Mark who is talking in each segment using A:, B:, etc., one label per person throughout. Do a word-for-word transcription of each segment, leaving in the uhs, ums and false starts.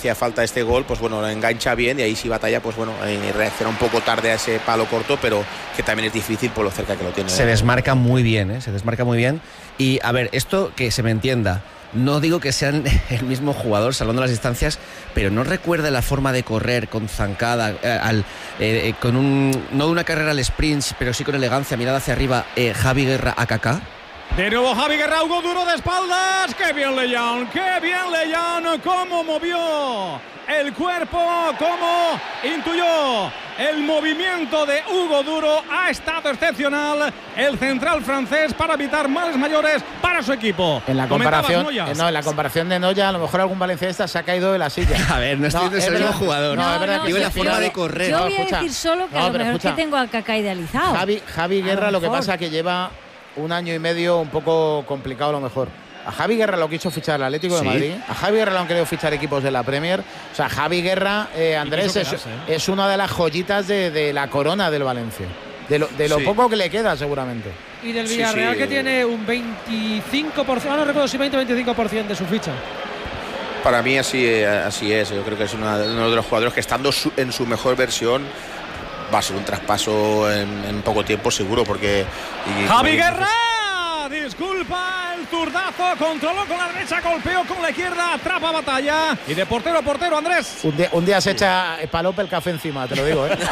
A: hacía falta este gol, pues bueno, lo engancha bien y ahí sí Batalla, pues bueno, eh, reacciona un poco tarde a ese palo corto, pero que también es difícil por lo cerca que lo tiene.
B: Se desmarca muy bien, ¿eh? Se desmarca muy bien. Y a ver, esto que se me entienda, no digo que sean el mismo jugador salvando las distancias, pero no recuerda la forma de correr con zancada, eh, al, eh, con un, no una carrera al sprint, pero sí con elegancia, mirada hacia arriba, eh, Javi Guerra a Kaká.
C: De nuevo Javi Guerra, Hugo Duro de espaldas. ¡Qué bien Leyan! ¡Qué bien Leyan! ¡Cómo movió el cuerpo! ¡Cómo intuyó el movimiento de Hugo Duro! Ha estado excepcional el central francés para evitar males mayores para su equipo.
D: En la comparación, eh, no, en la comparación de Noya, a lo mejor algún valencianista se ha caído de la silla.
B: A ver, no estoy no, es el mismo jugador.
D: No, no, es verdad no, que
B: digo la forma de correr.
E: Yo
D: no,
E: voy
D: escucha,
E: a decir solo que
D: no,
E: a lo mejor
D: escucha,
E: es que tengo a Kaká idealizado.
D: Javi, Javi Guerra, lo, lo que pasa es que lleva un año y medio un poco complicado a lo mejor. A Javi Guerra lo quiso fichar el Atlético sí. de Madrid. A Javi Guerra lo han querido fichar equipos de la Premier. O sea, Javi Guerra, eh, Andrés, es,
C: quedarse, ¿eh?
D: es una de las joyitas de, de la corona del Valencia. De lo, de lo sí. poco que le queda, seguramente.
F: Y del Villarreal, sí, sí. que tiene un veinticinco por ciento, no recuerdo si veinte o veinticinco por ciento de su ficha.
A: Para mí así, así es. Yo creo que es una, uno de los jugadores que estando su, en su mejor versión va a ser un traspaso en, en poco tiempo seguro, porque... Y,
C: ¡Javi Guerra! Disculpa, el zurdazo, controló con la derecha, golpeó con la izquierda, atrapa a Batalla. Y de portero a portero, Andrés.
D: Un día, un día se echa Palope el café encima, te lo digo, ¿eh?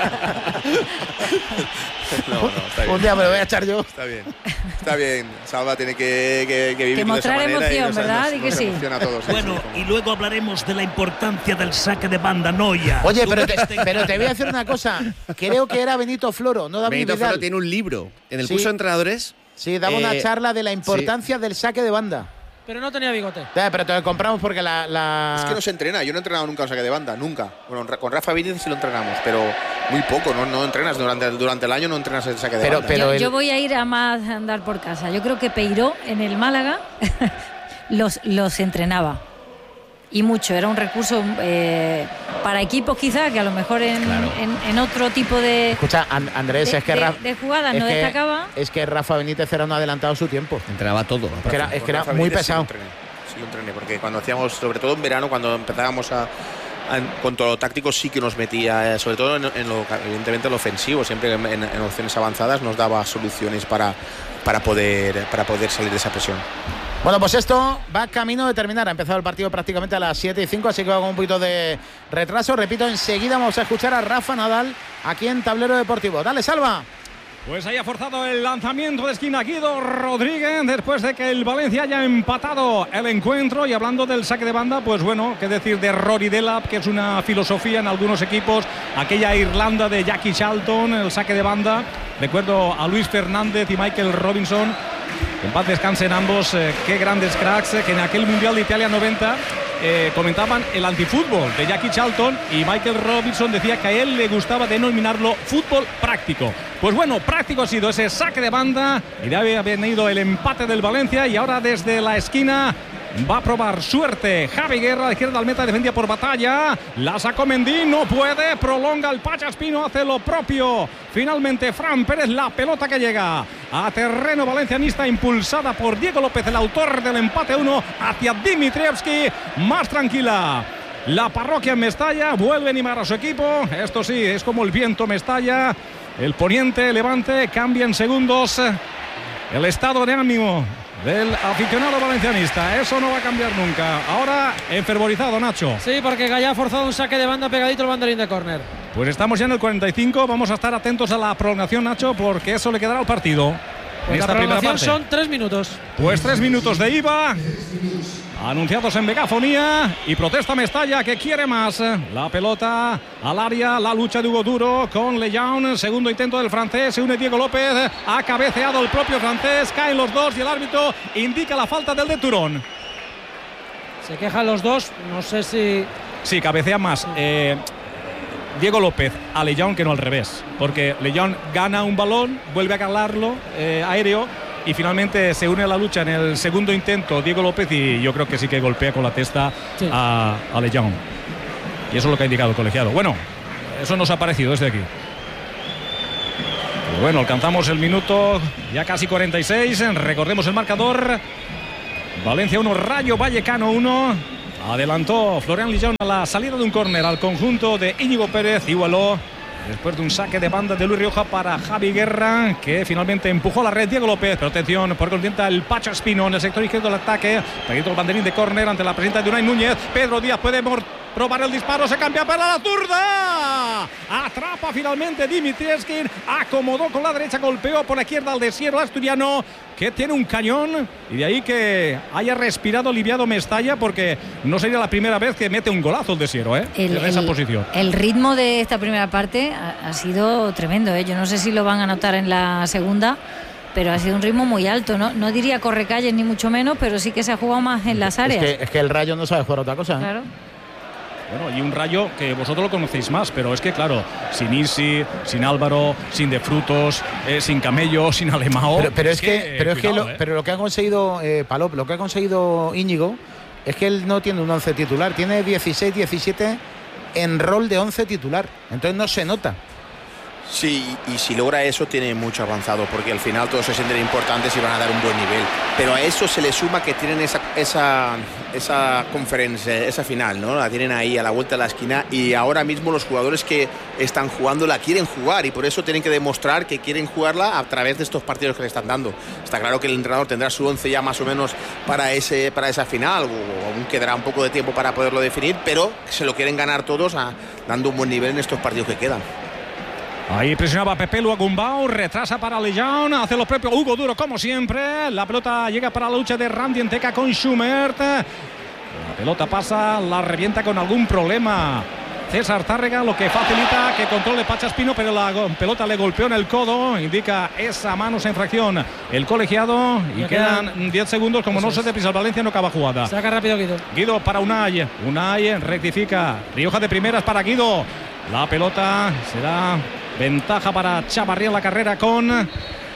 A: No, no, está bien.
D: Un día me lo voy a echar yo.
A: Está bien, está bien. Salva tiene que, que, que vivir
E: que
A: de esa manera.
E: Emoción,
A: y
E: ¿verdad?
A: nos,
E: y que
A: nos
E: sí.
A: Emociona a todos.
G: Bueno,
A: sí, sí,
G: y luego hablaremos de la importancia del saque de banda, Noya.
D: Oye, pero te, pero te voy a decir una cosa. Creo que era Benito Floro, no David
B: Benito
D: Vidal.
B: Floro tiene un libro en el
D: sí.
B: curso de entrenadores.
D: Sí, daba eh, una charla de la importancia sí. del saque de banda.
F: Pero no tenía bigote.
D: Ya, pero te lo compramos porque la, la...
A: Es que no se entrena. Yo no he entrenado nunca un saque de banda, nunca. Bueno, con Rafa Benítez sí lo entrenamos, pero muy poco. No, no entrenas durante, durante el año, no entrenas el saque de
D: pero,
A: banda.
D: Pero
E: yo,
D: el...
E: yo voy a ir a más a andar por casa. Yo creo que Peiró en el Málaga los, los entrenaba. Y mucho, era un recurso eh, para equipos quizá que a lo mejor en, claro. en, en otro tipo de
D: escucha Andrés
E: de,
D: es que
E: de,
D: Rafa,
E: de jugadas
D: es
E: no
D: que,
E: destacaba.
D: Es que Rafa Benítez era un adelantado a su tiempo,
B: entrenaba todo,
D: es que era, es que era muy
A: Benítez
D: pesado.
A: Sí lo, entrené, sí lo entrené, porque cuando hacíamos, sobre todo en verano, cuando empezábamos a, a en cuanto a lo táctico sí que nos metía, eh, sobre todo en, en lo, evidentemente en lo ofensivo, siempre en, en, en opciones avanzadas nos daba soluciones para, para, poder, para poder salir de esa presión.
D: Bueno, pues esto va camino de terminar. Ha empezado el partido prácticamente a las siete y cinco, así que va con un poquito de retraso. Repito, enseguida vamos a escuchar a Rafa Nadal aquí en Tablero Deportivo. Dale, Salva.
C: Pues ahí ha forzado el lanzamiento de esquina Guido Rodríguez después de que el Valencia haya empatado el encuentro. Y hablando del saque de banda, pues bueno, qué decir de Rory Delap, que es una filosofía en algunos equipos. Aquella Irlanda de Jackie Charlton, el saque de banda. Recuerdo a Luis Fernández y Michael Robinson. En paz descansen ambos, eh, qué grandes cracks, eh, que en aquel Mundial de Italia noventa eh, comentaban el antifútbol de Jackie Charlton, y Michael Robinson decía que a él le gustaba denominarlo fútbol práctico. Pues bueno, práctico ha sido ese saque de banda y ya había venido el empate del Valencia, y ahora desde la esquina va a probar suerte Javi Guerra, a la izquierda al meta, defendida por Batalla, la sacó Mendy, no puede, prolonga el Pachaspino, hace lo propio. Finalmente Fran Pérez, la pelota que llega a terreno valencianista, impulsada por Diego López, el autor del empate uno, hacia Dimitrievski, más tranquila. La parroquia en Mestalla, vuelve a animar a su equipo. Esto sí, es como el viento Mestalla, el poniente, Levante, cambia en segundos el estado de ánimo del aficionado valencianista. Eso no va a cambiar nunca. Ahora enfervorizado Nacho.
F: Sí, porque Gallá ha forzado un saque de banda pegadito al banderín de córner.
C: Pues estamos ya en el cuarenta y cinco. Vamos a estar atentos a la prolongación, Nacho, porque eso le quedará al partido.
F: Pues la prolongación son tres minutos.
C: Pues tres minutos de I V A anunciados en megafonía, y protesta Mestalla, que quiere más. La pelota al área, la lucha de Hugo Duro con Leyan, segundo intento del francés, se une Diego López, ha cabeceado el propio francés, caen los dos y el árbitro indica la falta del de Turón.
F: Se quejan los dos, no sé si...
C: Sí, cabecea más eh, Diego López a Leyan que no al revés, porque Leyan gana un balón, vuelve a calarlo eh, aéreo, y finalmente se une a la lucha en el segundo intento Diego López, y yo creo que sí que golpea con la testa sí. a, a Leyan. Y eso es lo que ha indicado el colegiado. Bueno, eso nos ha parecido desde aquí. Pero bueno, alcanzamos el minuto ya casi cuarenta y seis. Recordemos el marcador. Valencia uno, Rayo Vallecano uno. Adelantó Florian Lejeune a la salida de un córner al conjunto de Íñigo Pérez. Igualó después de un saque de banda de Luis Rioja para Javi Guerra, que finalmente empujó a la red Diego López. Pero atención, porque intenta el Pacho Espino en el sector izquierdo del ataque. Peguito el banderín de córner ante la presencia de Unai Núñez. Pedro Díaz puede probar el disparo, se cambia para la zurda. Atrapa finalmente Dimitrievski, acomodó con la derecha, golpeó por la izquierda al desierto asturiano, que tiene un cañón, y de ahí que haya respirado aliviado Mestalla, porque no sería la primera vez que mete un golazo el desierto, ¿eh?
E: El,
C: en esa
E: el,
C: posición.
E: El ritmo de esta primera parte ha, ha sido tremendo, ¿eh? Yo no sé si lo van a notar en la segunda, pero ha sido un ritmo muy alto, ¿no? No diría correcalles ni mucho menos, pero sí que se ha jugado más en las áreas.
D: Es que, es que el Rayo no sabe jugar otra cosa, ¿eh?
E: Claro.
C: Bueno, y un Rayo que vosotros lo conocéis más, pero es que claro, sin Isi, sin Álvaro, sin De Frutos, eh, sin Camello, sin Alemao.
D: Pero, pero es, es que, que pero, cuidado, es que lo,
C: eh.
D: pero lo que ha conseguido eh, Palop, lo que ha conseguido Íñigo, es que él no tiene un once titular, tiene dieciséis, diecisiete en rol de once titular, entonces no se nota.
A: Sí, y si logra eso tiene mucho avanzado, porque al final todos se sienten importantes y van a dar un buen nivel, pero a eso se le suma que tienen esa esa esa conferencia, esa final, ¿no? La tienen ahí a la vuelta de la esquina, y ahora mismo los jugadores que están jugando la quieren jugar, y por eso tienen que demostrar que quieren jugarla a través de estos partidos que le están dando. Está claro que el entrenador tendrá su once ya más o menos para ese para esa final, o aún quedará un poco de tiempo para poderlo definir, pero se lo quieren ganar todos a, dando un buen nivel en estos partidos que quedan.
C: Ahí presionaba Pepe Luagumbao, retrasa para Lejeune, hace lo propio Hugo Duro como siempre. La pelota llega para la lucha de Randy Enteca con Schumert. La pelota pasa, la revienta con algún problema César Tárrega, lo que facilita que controle Pachaspino, pero la pelota le golpeó en el codo, indica esa mano, esa infracción el colegiado, y ya quedan diez segundos. Como no se deprisa el Valencia, no acaba jugada.
F: Saca rápido Guido.
C: Guido para Unai, Unai rectifica, Rioja de primeras para Guido. La pelota será ventaja para Chavarría en la carrera con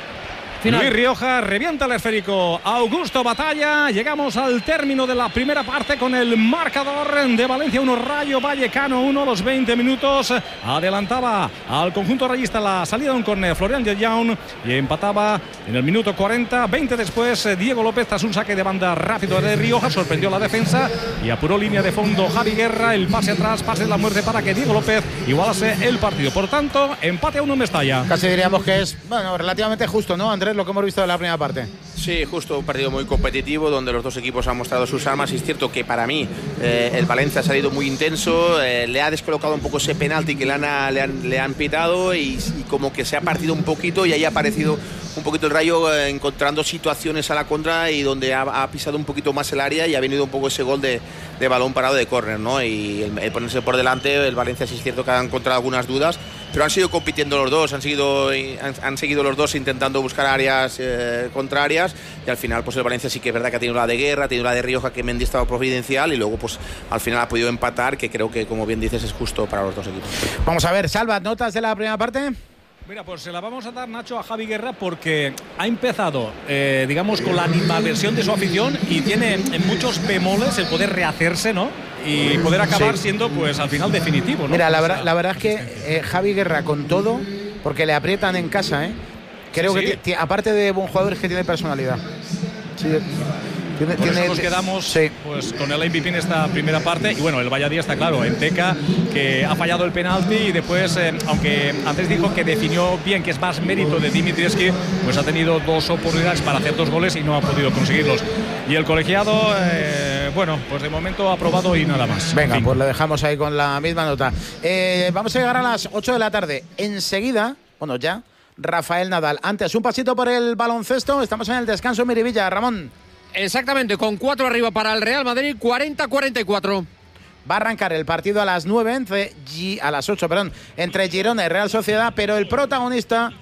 C: Final. Luis Rioja, revienta el esférico Augusto Batalla. Llegamos al término de la primera parte con el marcador de Valencia uno, Rayo Vallecano uno, los veinte minutos. Adelantaba al conjunto rayista la salida de un córner Florian Lejeune, y empataba en el minuto cuarenta. veinte después, Diego López, tras un saque de banda rápido de Rioja, sorprendió la defensa y apuró línea de fondo Javi Guerra. El pase atrás, pase de la muerte para que Diego López igualase el partido. Por tanto, empate a uno en Mestalla.
D: Casi diríamos que es, bueno, relativamente justo, ¿no, Andrés? Lo que hemos visto de la primera parte.
A: Sí, justo, un partido muy competitivo donde los dos equipos han mostrado sus armas. Y es cierto que para mí eh, el Valencia ha salido muy intenso, eh, le ha descolocado un poco ese penalti que le han, le han, le han pitado, y, y como que se ha partido un poquito, y ahí ha aparecido un poquito el Rayo eh, encontrando situaciones a la contra, y donde ha, ha pisado un poquito más el área, y ha venido un poco ese gol de, de balón parado de córner, ¿no? Y el, el ponerse por delante, el Valencia sí es cierto que ha encontrado algunas dudas, pero han seguido compitiendo los dos, han seguido, han, han seguido los dos intentando buscar áreas eh, contrarias, y al final pues el Valencia sí que es verdad que ha tenido la de Guerra, ha tenido la de Rioja, que Mendy estaba providencial, y luego pues al final ha podido empatar, que creo que, como bien dices, es justo para los dos equipos.
D: Vamos a ver, Salva, ¿notas de la primera parte?
C: Mira, pues se la vamos a dar, Nacho, a Javi Guerra, porque ha empezado, eh, digamos, con la animadversión de su afición, y tiene en muchos bemoles el poder rehacerse, ¿no? Y poder acabar sí. siendo, pues, al final definitivo, ¿no?
D: Mira, la, verdad, la verdad es que eh, Javi Guerra, con todo, porque le aprietan en casa, ¿eh? Creo sí, sí. que, aparte de buen jugador, es que tiene personalidad. Sí. Tiene,
C: Por
D: tiene,
C: eso nos quedamos
D: sí.
C: pues, con el M V P en esta primera parte. Y bueno, el Valladolid está claro, Enteca, que ha fallado el penalti, y después, eh, aunque antes dijo que definió bien, que es más mérito de Dimitrievski, pues ha tenido dos oportunidades para hacer dos goles y no ha podido conseguirlos. Y el colegiado, eh, bueno, pues de momento ha aprobado y nada más.
D: Venga,
C: en fin.
D: Pues le dejamos ahí con la misma nota. Eh, vamos a llegar a las ocho de la tarde. Enseguida, bueno, ya, Rafael Nadal. Antes, un pasito por el baloncesto. Estamos en el descanso en Miribilla, Ramón.
H: Exactamente, con cuatro arriba para el Real Madrid, cuarenta a cuarenta y cuatro.
D: Va a arrancar el partido a las nueve, entre G, a las ocho, perdón, entre Girona y Real Sociedad, pero el protagonista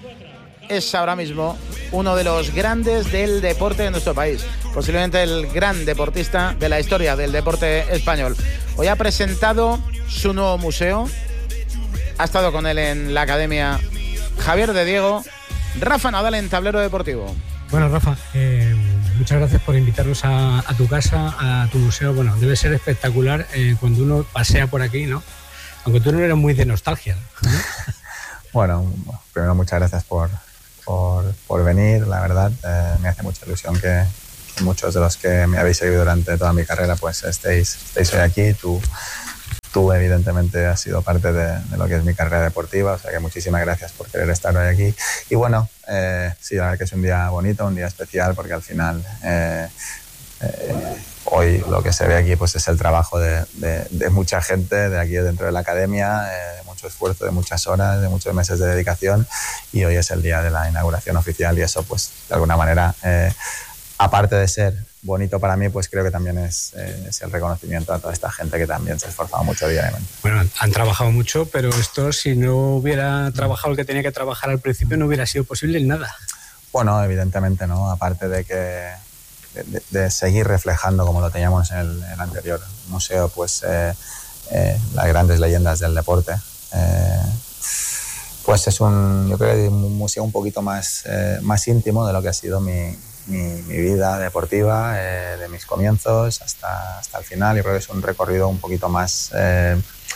D: es ahora mismo uno de los grandes del deporte de nuestro país, posiblemente el gran deportista de la historia del deporte español. Hoy ha presentado su nuevo museo, ha estado con él en la academia Javier de Diego, Rafa Nadal en Tablero Deportivo.
I: Bueno, Rafa, eh, muchas gracias por invitarnos a, a tu casa, a tu museo. Bueno, debe ser espectacular eh, cuando uno pasea por aquí, ¿no? Aunque tú no eres muy de nostalgia, ¿no?
J: Bueno, primero muchas gracias por, por, por venir, la verdad. Eh, me hace mucha ilusión que, muchos de los que me habéis seguido durante toda mi carrera pues estéis, estéis hoy aquí. Tú, tú evidentemente has sido parte de, de lo que es mi carrera deportiva, o sea que muchísimas gracias por querer estar hoy aquí. Y bueno, eh, sí, la verdad que es un día bonito, un día especial, porque al final eh, eh, hoy lo que se ve aquí pues es el trabajo de, de, de mucha gente de aquí dentro de la academia, eh, de mucho esfuerzo, de muchas horas, de muchos meses de dedicación, y hoy es el día de la inauguración oficial, y eso pues de alguna manera, eh, aparte de ser bonito para mí, pues creo que también es, eh, es el reconocimiento a toda esta gente que también se ha esforzado mucho diariamente.
I: Bueno, han trabajado mucho, pero esto, si no hubiera trabajado el que tenía que trabajar al principio, no hubiera sido posible nada.
J: Bueno, evidentemente, ¿no? Aparte de que de, de seguir reflejando, como lo teníamos en el, en el anterior museo, pues eh, eh, las grandes leyendas del deporte. Eh, pues es un, yo creo que un museo un poquito más, eh, más íntimo de lo que ha sido mi Mi, mi vida deportiva, eh, de mis comienzos hasta, hasta el final. Yo creo que es un recorrido un poquito más, eh,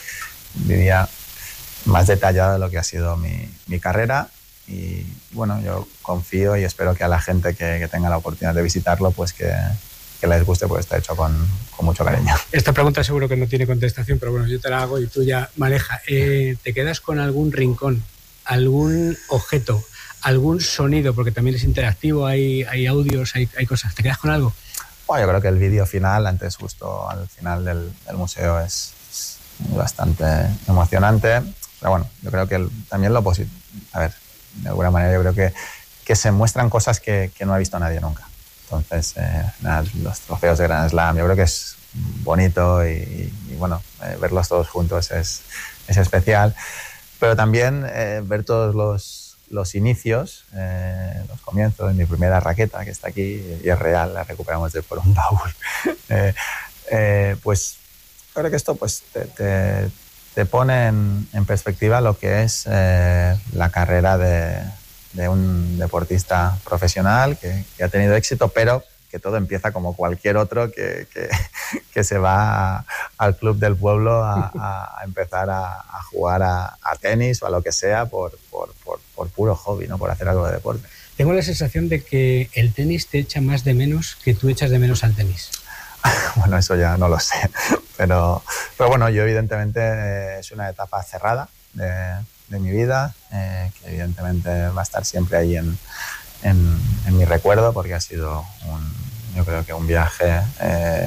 J: diría, más detallado de lo que ha sido mi, mi carrera. Y bueno, yo confío y espero que a la gente que, que tenga la oportunidad de visitarlo, pues que, que les guste, pues está hecho con, con mucho cariño.
I: Esta pregunta seguro que no tiene contestación, pero bueno, yo te la hago y tú ya maneja. Eh, ¿Te quedas con algún rincón, algún objeto, algún sonido, porque también es interactivo, hay, hay audios, hay, hay cosas? ¿Te quedas con algo?
J: Bueno, yo creo que el vídeo final, antes justo al final del, del museo, es, es bastante emocionante. Pero bueno, yo creo que el, también lo positivo, a ver, de alguna manera yo creo que, que se muestran cosas que, que no ha visto nadie nunca. Entonces, eh, nada, los trofeos de Grand Slam, yo creo que es bonito y, y, y bueno, eh, verlos todos juntos es, es especial. Pero también eh, ver todos los los inicios, eh, los comienzos, mi primera raqueta que está aquí y es real, la recuperamos de por un baúl. eh, eh, pues creo que esto pues, te, te, te pone en, en perspectiva lo que es eh, la carrera de, de un deportista profesional que, que ha tenido éxito, pero que todo empieza como cualquier otro que, que, que se va a, al club del pueblo a, a, a empezar a, a jugar a, a tenis o a lo que sea por, por, por, por puro hobby, ¿no? Por hacer algo de deporte.
I: Tengo la sensación de que el tenis te echa más de menos que tú echas de menos al tenis.
J: Bueno, eso ya no lo sé, pero, pero bueno, yo evidentemente eh, es una etapa cerrada de, de mi vida, eh, que evidentemente va a estar siempre ahí en, en, en mi recuerdo, porque ha sido un, yo creo que un viaje eh,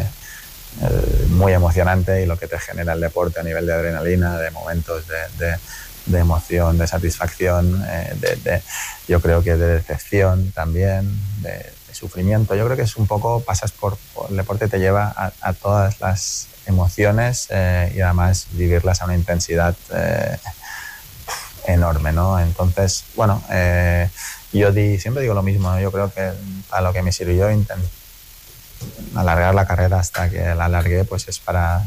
J: eh, muy emocionante, y lo que te genera el deporte a nivel de adrenalina, de momentos de, de, de emoción, de satisfacción, eh, de, de, yo creo que de decepción también, de, de sufrimiento. Yo creo que es un poco, pasas por, por el deporte, te lleva a, a todas las emociones eh, y además vivirlas a una intensidad eh, enorme, ¿no? Entonces, bueno, eh, yo di, siempre digo lo mismo, ¿no? Yo creo que a lo que me sirvió intentar alargar la carrera hasta que la alargué, pues es para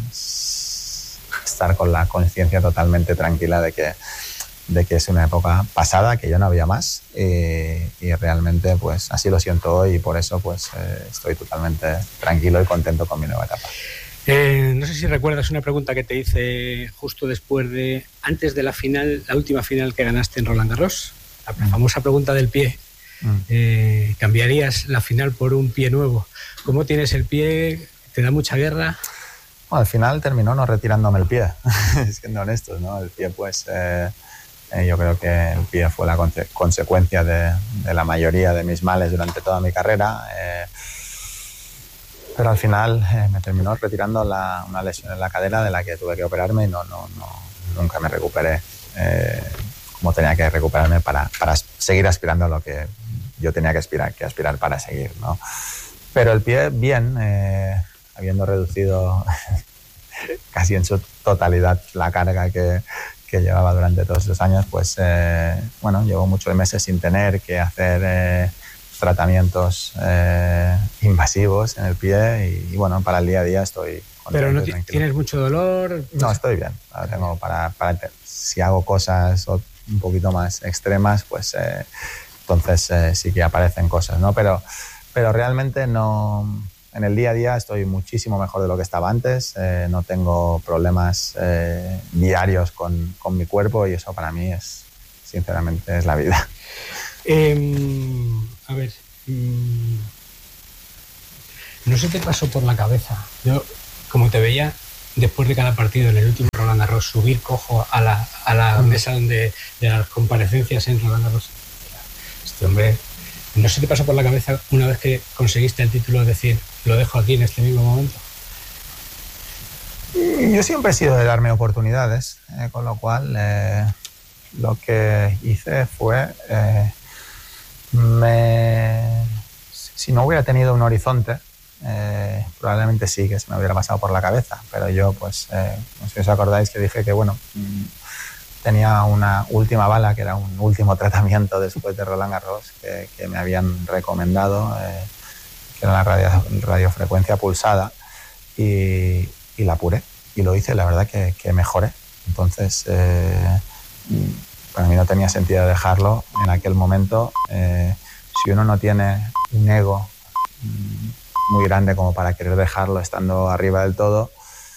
J: estar con la conciencia totalmente tranquila de que, de que es una época pasada, que ya no había más, y, y realmente pues así lo siento hoy, y por eso pues eh, estoy totalmente tranquilo y contento con mi nueva etapa.
I: Eh, no sé si recuerdas una pregunta que te hice justo después de, antes de la final, la última final que ganaste en Roland Garros, la mm. famosa pregunta del pie. Mm. Eh, ¿Cambiarías la final por un pie nuevo? ¿Cómo tienes el pie? ¿Te da mucha guerra?
J: Bueno, al final terminó no retirándome el pie, siendo honestos, ¿no? El pie, pues, eh, eh, yo creo que el pie fue la conse- consecuencia de, de la mayoría de mis males durante toda mi carrera. Eh, pero al final eh, me terminó retirando la, una lesión en la cadera de la que tuve que operarme y no, no, no, nunca me recuperé eh, como tenía que recuperarme para, para seguir aspirando a lo que yo tenía que aspirar, que aspirar para seguir, ¿no? Pero el pie, bien, eh, habiendo reducido casi en su totalidad la carga que, que llevaba durante todos esos años, pues eh, bueno, llevo muchos meses sin tener que hacer eh, tratamientos eh, invasivos en el pie, y, y bueno, para el día a día estoy contento.
I: Pero no t- tienes mucho dolor.
J: No, estoy bien. Tengo para, para si hago cosas un poquito más extremas, pues eh, entonces eh, sí que aparecen cosas, ¿no? Pero pero realmente no. En el día a día estoy muchísimo mejor de lo que estaba antes. Eh, no tengo problemas eh, diarios con, con mi cuerpo, y eso para mí es, sinceramente, es la vida.
I: Eh, a ver, no se te pasó por la cabeza. Yo, como te veía después de cada partido en el último Roland Garros, subir cojo a la, a la mesa donde, de las comparecencias en Roland Garros. Este hombre, ¿no se te pasó por la cabeza una vez que conseguiste el título decir, lo dejo aquí en este mismo momento?
J: Yo siempre he sido de darme oportunidades, eh, con lo cual eh, lo que hice fue, eh, me, si no hubiera tenido un horizonte, eh, probablemente sí que se me hubiera pasado por la cabeza, pero yo pues, eh, no sé si os acordáis que dije que bueno, tenía una última bala, que era un último tratamiento después de Roland Garros, que, que me habían recomendado, eh, que era la radio, radiofrecuencia pulsada, y y la apuré y lo hice, la verdad que, que mejoré. Entonces, eh, para mí no tenía sentido dejarlo en aquel momento. Eh, si uno no tiene un ego muy grande como para querer dejarlo estando arriba del todo,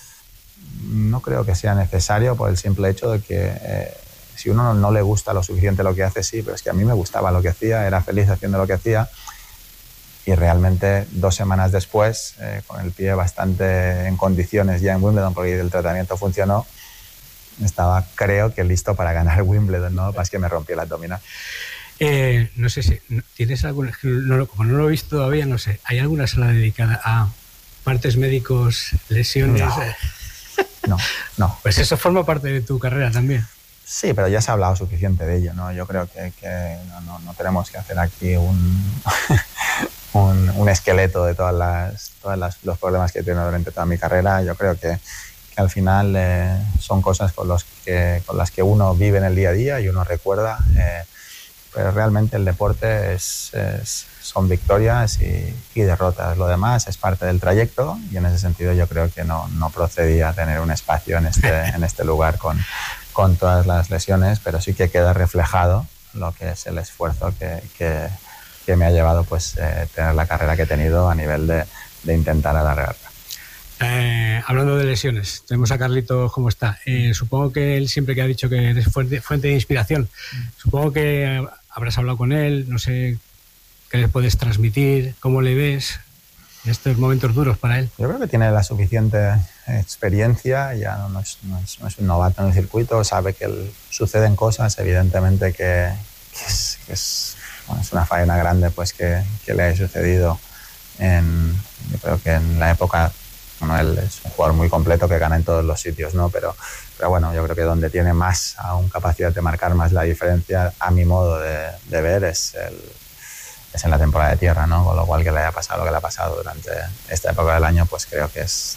J: no creo que sea necesario, por el simple hecho de que eh, si uno no, no le gusta lo suficiente lo que hace, sí, pero es que a mí me gustaba lo que hacía, era feliz haciendo lo que hacía. Y realmente dos semanas después, eh, con el pie bastante en condiciones ya en Wimbledon, porque el tratamiento funcionó, estaba, creo que listo para ganar Wimbledon, ¿no? Pasa que me rompí el abdominal.
I: Eh, no sé si tienes alguna, no, como no lo he visto todavía, no sé, ¿hay alguna sala dedicada a partes médicos, lesiones?
J: No, no, no.
I: Pues eso forma parte de tu carrera también.
J: Sí, pero ya se ha hablado suficiente de ello, ¿no? Yo creo que, que no, no, no tenemos que hacer aquí un, un, un esqueleto de todas las, todas las, los problemas que he tenido durante toda mi carrera. Yo creo que, que al final eh, son cosas con, los que, con las que uno vive en el día a día y uno recuerda, eh, pero realmente el deporte es, es, son victorias y, y derrotas. Lo demás es parte del trayecto y en ese sentido yo creo que no, no procedía a tener un espacio en este, en este lugar con... con todas las lesiones, pero sí que queda reflejado lo que es el esfuerzo que, que, que me ha llevado pues eh, tener la carrera que he tenido a nivel de, de intentar alargarla.
I: Eh, hablando de lesiones, tenemos a Carlitos cómo está. Eh, supongo que él siempre que ha dicho que eres fuente, fuente de inspiración, supongo que habrás hablado con él, no sé qué le puedes transmitir, cómo le ves en estos momentos duros para él.
J: Yo creo que tiene la suficiente experiencia, ya no, no, es, no, es, no es un novato en el circuito, sabe que el, suceden cosas, evidentemente que, que, es, que es, bueno, es una faena grande pues que, que le ha sucedido en, yo creo que en la época, bueno, él es un jugador muy completo que gana en todos los sitios, ¿no? Pero, pero bueno, yo creo que donde tiene más aún capacidad de marcar más la diferencia, a mi modo de, de ver, es el es en la temporada de tierra, ¿no? Con lo cual que le haya pasado lo que le ha pasado durante esta época del año, pues creo que es,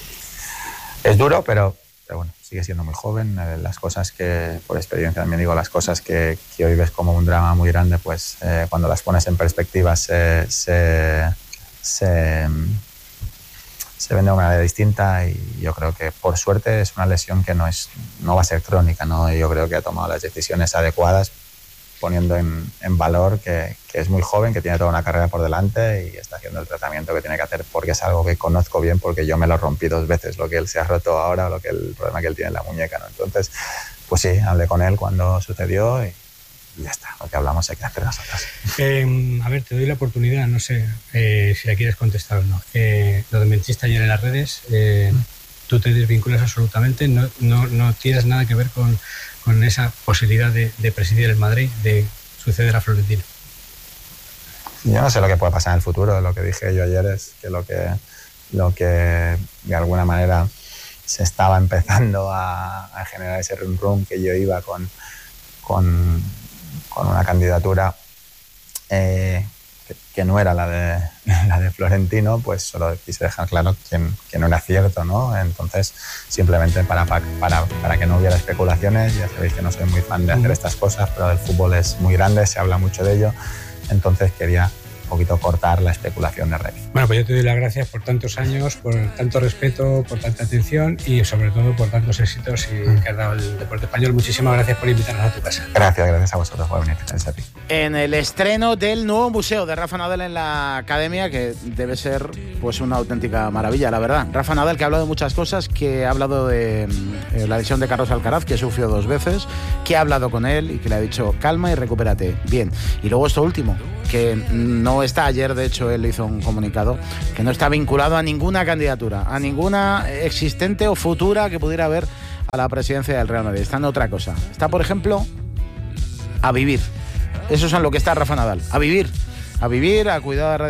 J: es duro, pero, pero bueno, sigue siendo muy joven. Las cosas que, por experiencia también digo, las cosas que, que hoy ves como un drama muy grande, pues eh, cuando las pones en perspectiva se, se, se, se ven de una manera distinta y yo creo que por suerte es una lesión que no, es, no va a ser crónica, ¿no? Yo creo que ha tomado las decisiones adecuadas poniendo en, en valor que, que es muy joven, que tiene toda una carrera por delante y está haciendo el tratamiento que tiene que hacer porque es algo que conozco bien porque yo me lo rompí dos veces, lo que él se ha roto ahora o lo que el problema que él tiene en la muñeca, ¿no? Entonces, pues sí, hablé con él cuando sucedió y ya está, lo que hablamos hay que hacer nosotros.
I: Eh, a ver, te doy la oportunidad, no sé eh, si la quieres contestar o no. Eh, lo que me dijiste ayer en las redes, eh, tú te desvinculas absolutamente, no, no, no tienes nada que ver con, con esa posibilidad de, de presidir el Madrid, de suceder a Florentino.
J: Yo no sé lo que puede pasar en el futuro. Lo que dije yo ayer es que lo que, lo que de alguna manera se estaba empezando a, a generar ese rum rum que yo iba con, con, con una candidatura eh, que, que no era la de, la de Florentino, pues solo quise dejar claro que, que no era cierto, ¿no? Entonces, simplemente para, para, para que no hubiera especulaciones, ya sabéis que no soy muy fan de hacer estas cosas, pero el fútbol es muy grande, se habla mucho de ello, entonces quería un poquito cortar la especulación de Revi.
I: Bueno, pues yo te doy las gracias por tantos años, por tanto respeto, por tanta atención y sobre todo por tantos éxitos y mm. que has dado el deporte español. Muchísimas gracias por invitarnos a tu casa.
J: Gracias, gracias a vosotros por venir. Gracias a ti.
D: En el estreno del nuevo museo de Rafa Nadal en la Academia, que debe ser pues una auténtica maravilla, la verdad. Rafa Nadal, que ha hablado de muchas cosas, que ha hablado de eh, la lesión de Carlos Alcaraz, que sufrió dos veces, que ha hablado con él y que le ha dicho calma y recupérate. Bien. Y luego esto último, que no está, ayer de hecho él hizo un comunicado, que no está vinculado a ninguna candidatura, a ninguna existente o futura que pudiera haber a la presidencia del Real Madrid. Está en otra cosa. Está, por ejemplo, a vivir. Eso es en lo que está Rafa Nadal. A vivir. A vivir, a cuidar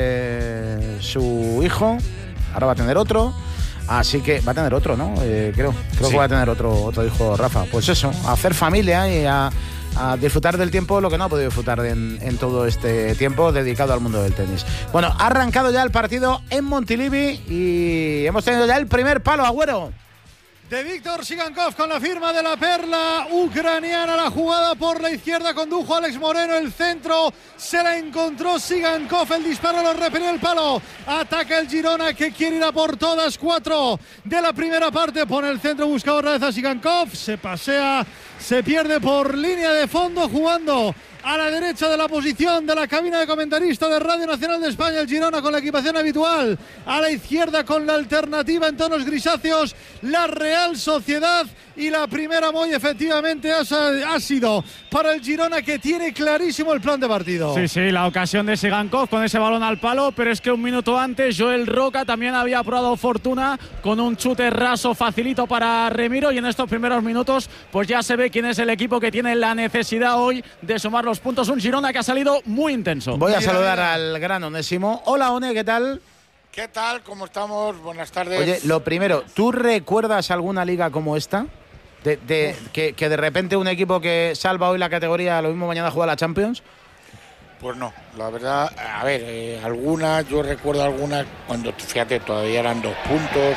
D: de su hijo. Ahora va a tener otro. Así que va a tener otro, ¿no? Eh, creo creo sí. que va a tener otro, otro hijo Rafa. Pues eso, a hacer familia y a, a disfrutar del tiempo, lo que no ha podido disfrutar en, en todo este tiempo dedicado al mundo del tenis. Bueno, ha arrancado ya el partido en Montilivi y hemos tenido ya el primer palo, Agüero.
K: De Víctor Sigankov con la firma de la perla ucraniana. La jugada por la izquierda condujo a Alex Moreno, el centro se la encontró Sigankov, el disparo lo repelió el palo. Ataca el Girona que quiere ir a por todas. Cuatro de la primera parte, pone el centro, busca otra vez a Sigankov, se pasea, se pierde por línea de fondo jugando a la derecha de la posición de la cabina de comentarista de Radio Nacional de España, el Girona con la equipación habitual. A la izquierda con la alternativa en tonos grisáceos, la Real Sociedad. Y la primera muy efectivamente ha, ha sido para el Girona, que tiene clarísimo el plan de partido.
L: Sí, sí, la ocasión de Sigankov con ese balón al palo, pero es que un minuto antes Joel Roca también había probado fortuna con un chute raso facilito para Remiro, y en estos primeros minutos pues ya se ve quién es el equipo que tiene la necesidad hoy de sumar los puntos. Un Girona que ha salido muy intenso.
D: Voy a saludar al gran Onésimo. Hola, One, ¿qué tal?
M: ¿Qué tal? ¿Cómo estamos? Buenas tardes.
D: Oye, lo primero, ¿tú recuerdas alguna liga como esta? De, de, que, que de repente un equipo que salva hoy la categoría, lo mismo mañana juega la Champions.
M: Pues no, la verdad, a ver, eh, algunas, yo recuerdo algunas cuando, fíjate, todavía eran dos puntos,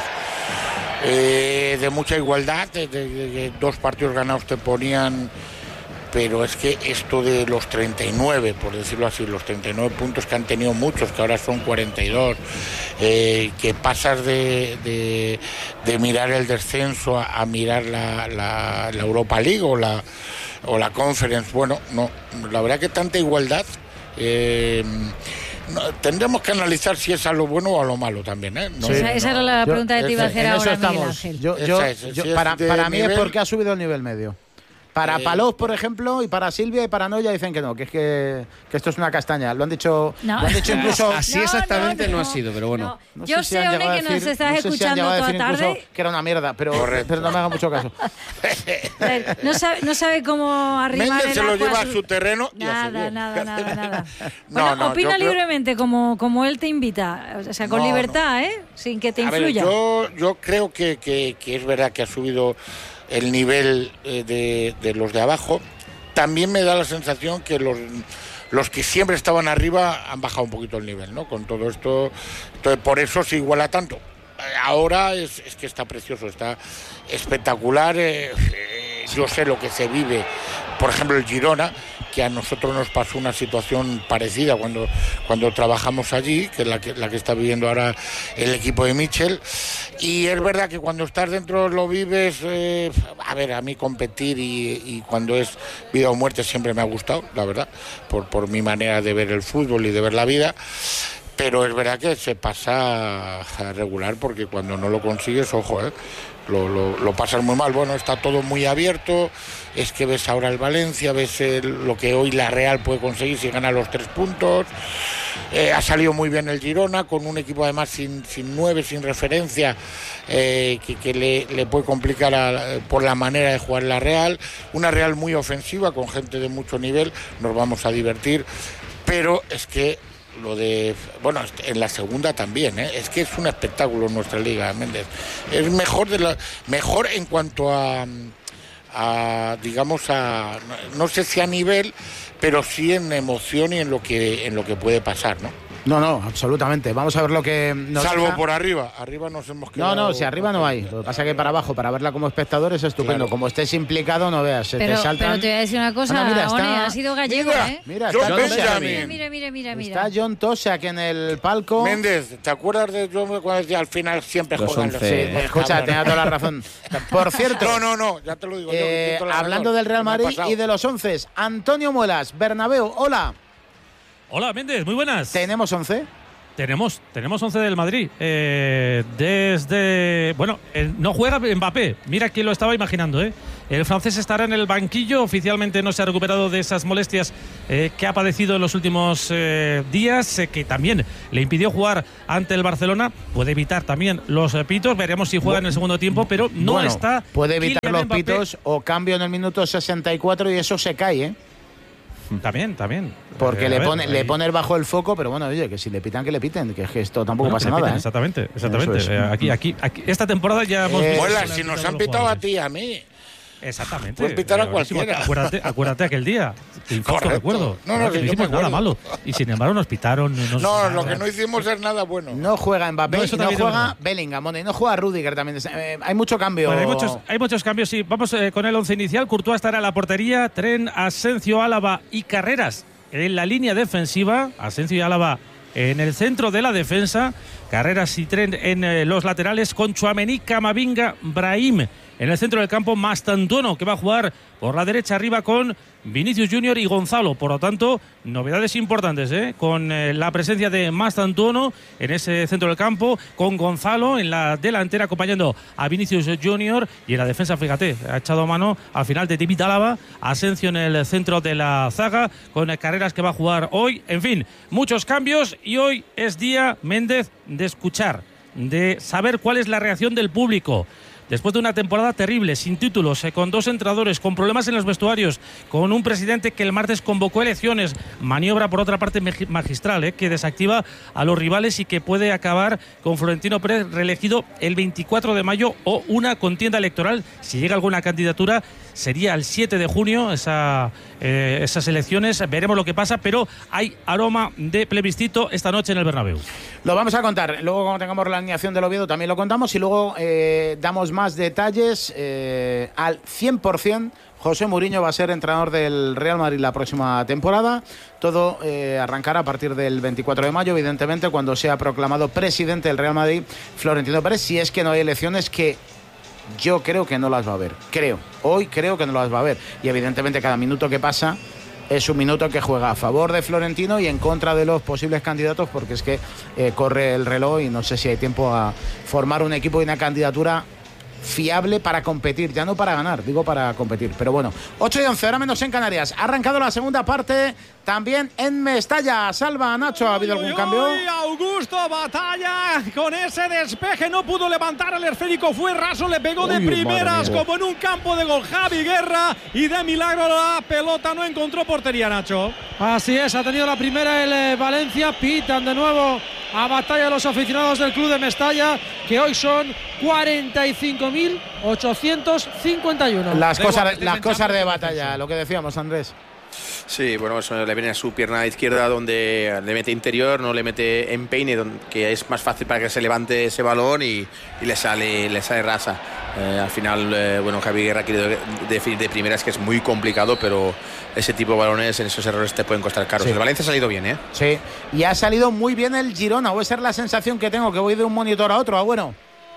M: eh, de mucha igualdad, de, de, de dos partidos ganados te ponían, pero es que esto de los treinta y nueve, por decirlo así, los treinta y nueve puntos que han tenido muchos, que ahora son cuarenta y dos, eh, que pasas de, de, de mirar el descenso a, a mirar la, la, la Europa League o la, o la Conference, bueno, no, la verdad que tanta igualdad, eh, no, tendremos que analizar si es a lo bueno o a lo malo también, ¿eh? No,
E: sí, esa, esa
M: no,
E: era la
D: yo,
E: pregunta que te iba a hacer ahora, Miguel
D: Ángel. Yo, yo, es, yo, si para para mí nivel, es porque ha subido el nivel medio. Para eh, Palós, por ejemplo, y para Silvia y para Noya dicen que no, que es que, que esto es una castaña. Lo han dicho,
E: no.
D: lo han dicho incluso.
B: Así no, exactamente no, no, no ha sido, pero bueno.
E: No. No yo sé, One, que nos estás no sé escuchando si toda tarde.
D: Que era una mierda, pero, pero no me hagan mucho caso.
E: no, sabe, no sabe cómo arrimar
M: Méndez
E: el
M: se lo
E: agua
M: lleva
E: a
M: su, a su terreno.
E: Nada,
M: y
E: nada, nada, nada.
M: no,
E: bueno,
M: no,
E: opina
M: creo...
E: libremente, como, como él te invita. O sea, con
M: no,
E: libertad,
M: no.
E: ¿eh? Sin que te
M: a
E: influya.
M: Ver, yo, yo creo que, que, que es verdad que ha subido el nivel eh, de, de los de abajo. También me da la sensación que los, los que siempre estaban arriba han bajado un poquito el nivel, ¿no? Con todo esto, entonces por eso se iguala tanto. Ahora es, es que está precioso, está espectacular. Eh, eh, yo sé lo que se vive, por ejemplo, el Girona, que a nosotros nos pasó una situación parecida cuando, cuando trabajamos allí, que es la que, la que está viviendo ahora el equipo de Michel. Y es verdad que cuando estás dentro lo vives, eh, a ver, a mí competir y, y cuando es vida o muerte siempre me ha gustado, la verdad, por, por mi manera de ver el fútbol y de ver la vida. Pero es verdad que se pasa a regular, porque cuando no lo consigues, ojo, ¿eh? Lo, lo, lo pasas muy mal. Bueno, está todo muy abierto. Es que ves ahora el Valencia, ves el, lo que hoy la Real puede conseguir si gana los tres puntos. Eh, ha salido muy bien el Girona, con un equipo además sin, sin nueve, sin referencia, eh, que, que le, le puede complicar a, por la manera de jugar la Real. Una Real muy ofensiva, con gente de mucho nivel. Nos vamos a divertir. Pero es que lo de, bueno, en la segunda también, ¿eh? Es que es un espectáculo en nuestra liga, Méndez. Es mejor de la, mejor en cuanto a, a digamos a, no sé si a nivel, pero sí en emoción y en lo que en lo que puede pasar, ¿no?
D: No, no, absolutamente. Vamos a ver lo que nos
M: Salvo
D: deja.
M: Por arriba, arriba nos hemos quedado.
D: No, no, si arriba no hay. Lo que pasa es que para abajo, para verla como espectador es estupendo. Claro. Como estés implicado, no veas, se
E: pero,
D: te saltan.
E: Pero te voy a decir una cosa, bueno, mira, está... One, ha sido gallego,
M: mira,
E: ¿eh?
D: Mira,
M: John
D: está
M: Benjamin.
E: Mira, mira, mira, mira.
D: Está John Tosak en el palco.
M: Méndez, ¿te acuerdas de John cuando decía al final siempre
B: los
M: juegan
B: once.
M: los...
D: Sí,
M: los
D: escucha,
M: cabrones.
D: tenía toda la razón. Por cierto.
M: No, no, no, ya te lo digo.
D: Eh,
M: yo,
D: hablando del Real Madrid y de los once, Antonio Muelas, Bernabéu, hola.
N: Hola, Méndez, muy buenas.
D: ¿Tenemos once?
N: Tenemos, tenemos once del Madrid. Eh, desde. Bueno, eh, no juega Mbappé. Mira quién lo estaba imaginando, ¿eh? El francés estará en el banquillo. Oficialmente no se ha recuperado de esas molestias eh, que ha padecido en los últimos eh, días, eh, que también le impidió jugar ante el Barcelona. Puede evitar también los eh, pitos. Veremos si juega en el segundo tiempo, pero no
D: bueno,
N: está.
D: Puede evitar
N: Kylian
D: los
N: Mbappé.
D: pitos o cambio en el minuto sesenta y cuatro y eso se cae, ¿eh?
N: También, también.
D: Porque
N: Eh,
D: le,
N: a ver,
D: pone,
N: ahí-
D: le poner bajo el foco, pero bueno, oye, que si le pitan, que le piten, que es que esto tampoco
N: Bueno,
D: pasa
N: que le
D: nada.
N: piten,
D: ¿eh?
N: Exactamente, exactamente.
D: Eso es.
N: Eh, aquí, aquí, aquí, esta temporada ya hemos
D: Eh,
N: visto.
M: Mola,
N: que le
M: si
N: han
M: nos
N: pitado
M: han
N: los
M: pitado a
N: jugadores.
M: ti y a mí.
N: Exactamente.
M: Pueden pitar a
N: Eh, buenísimo.
M: cualquiera.
N: Acuérdate, acuérdate aquel día. Que infarto
M: Correcto.
N: recuerdo.
M: No, no,
N: Claro, que
M: sí,
N: no
M: yo
N: hicimos
M: me
N: nada
M: acuerdo.
N: malo. Y sin embargo nos pitaron. Nos,
M: No, lo que no hicimos es nada bueno.
D: No juega Mbappé
N: No,
D: y
N: eso
D: no
N: también es
D: juega
N: verdad.
D: Bellingham, bueno, y no juega Rudiger también. Eh, hay mucho cambio.
N: Bueno, hay muchos, hay muchos cambios, sí. Vamos eh, con el once inicial. Courtois estará en la portería. Tren, Asensio, Álava y Carreras en la línea defensiva. Asensio y Álava en el centro de la defensa. Carreras y Tren en eh, los laterales. Con Tchouaméni, Camavinga, Brahim en el centro del campo. Mastantuono, que va a jugar por la derecha arriba con Vinicius Junior y Gonzalo. Por lo tanto, novedades importantes, ¿eh? Con eh, la presencia de Mastantuono en ese centro del campo, con Gonzalo en la delantera acompañando a Vinicius Junior, y en la defensa, fíjate, ha echado mano al final de David Álava. Asensio en el centro de la zaga, con eh, Carreras, que va a jugar hoy. En fin, muchos cambios, y hoy es día, Méndez, de escuchar, de saber cuál es la reacción del público. Después de una temporada terrible, sin títulos, eh, con dos entrenadores, con problemas en los vestuarios, con un presidente que el martes convocó elecciones, maniobra por otra parte magistral, eh, que desactiva a los rivales y que puede acabar con Florentino Pérez reelegido el veinticuatro de mayo, o una contienda electoral, si llega alguna candidatura, sería el siete de junio esa, eh, esas elecciones. Veremos lo que pasa, pero hay aroma de plebiscito esta noche en el Bernabéu.
D: Lo vamos a contar. Luego, cuando tengamos la alineación del Oviedo, también lo contamos. Y luego eh, damos más detalles. Eh, al cien por ciento, José Mourinho va a ser entrenador del Real Madrid la próxima temporada. Todo eh, arrancará a partir del veinticuatro de mayo, evidentemente, cuando sea proclamado presidente del Real Madrid Florentino Pérez. Si es que no hay elecciones, que yo creo que no las va a haber. Creo. Hoy creo que no las va a haber. Y evidentemente cada minuto que pasa es un minuto que juega a favor de Florentino y en contra de los posibles candidatos, porque es que eh, corre el reloj y no sé si hay tiempo a formar un equipo y una candidatura fiable para competir, ya no para ganar, digo para competir. Pero bueno, ocho y once, ahora menos en Canarias. Ha arrancado la segunda parte también en Mestalla. Salva, Nacho, ¿ha habido algún cambio?
C: Uy, Augusto Batalla con ese despeje, no pudo levantar el esférico, fue raso, le pegó de
D: Uy,
C: primeras
D: madre mía.
C: como en un campo de gol Javi Guerra, y de milagro la pelota no encontró portería, Nacho.
F: Así es, ha tenido la primera el eh, Valencia. Pitan de nuevo a batalla los aficionados del club de Mestalla, que hoy son cuarenta y cinco mil ochocientos cincuenta y uno.
D: Las
C: Da
D: cosas,
C: igual,
D: las
C: te
D: cosas de
C: echamos,
D: batalla, lo que decíamos, Andrés.
A: Sí, bueno, eso le viene a su pierna izquierda, donde le mete interior, no le mete empeine, donde, que es más fácil para que se levante ese balón, y, y le sale le sale rasa. Eh, al final, eh, bueno, Javi Guerra ha querido definir de primeras, que es muy complicado, pero ese tipo de balones, en esos errores te pueden costar caros.
D: Sí.
A: El Valencia ha salido bien, ¿eh?
D: Sí, y ha salido muy bien el Girona, o esa es la sensación que tengo, que voy de un monitor a otro. Ah, bueno.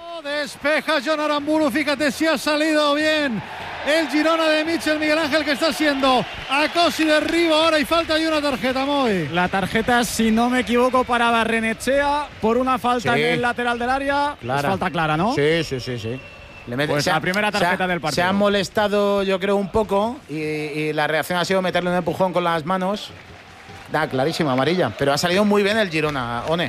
K: Despeja John Aramburu, fíjate si ha salido bien el Girona de Michel Miguel Ángel, que está haciendo acoso y derribo ahora, y falta y una tarjeta, muy.
L: La tarjeta, si no me equivoco, para Barrenechea por una falta
D: Sí.
L: en el lateral del área.
D: Clara.
L: Es falta clara, ¿no?
D: Sí, sí, sí, sí. Le mete-
L: Pues
D: se ha-
L: la primera tarjeta
D: se ha-
L: del partido.
D: Se ha molestado, yo creo, un poco, y, y la reacción ha sido meterle un empujón con las manos. Da, clarísima, amarilla. Pero ha salido muy bien el Girona, One.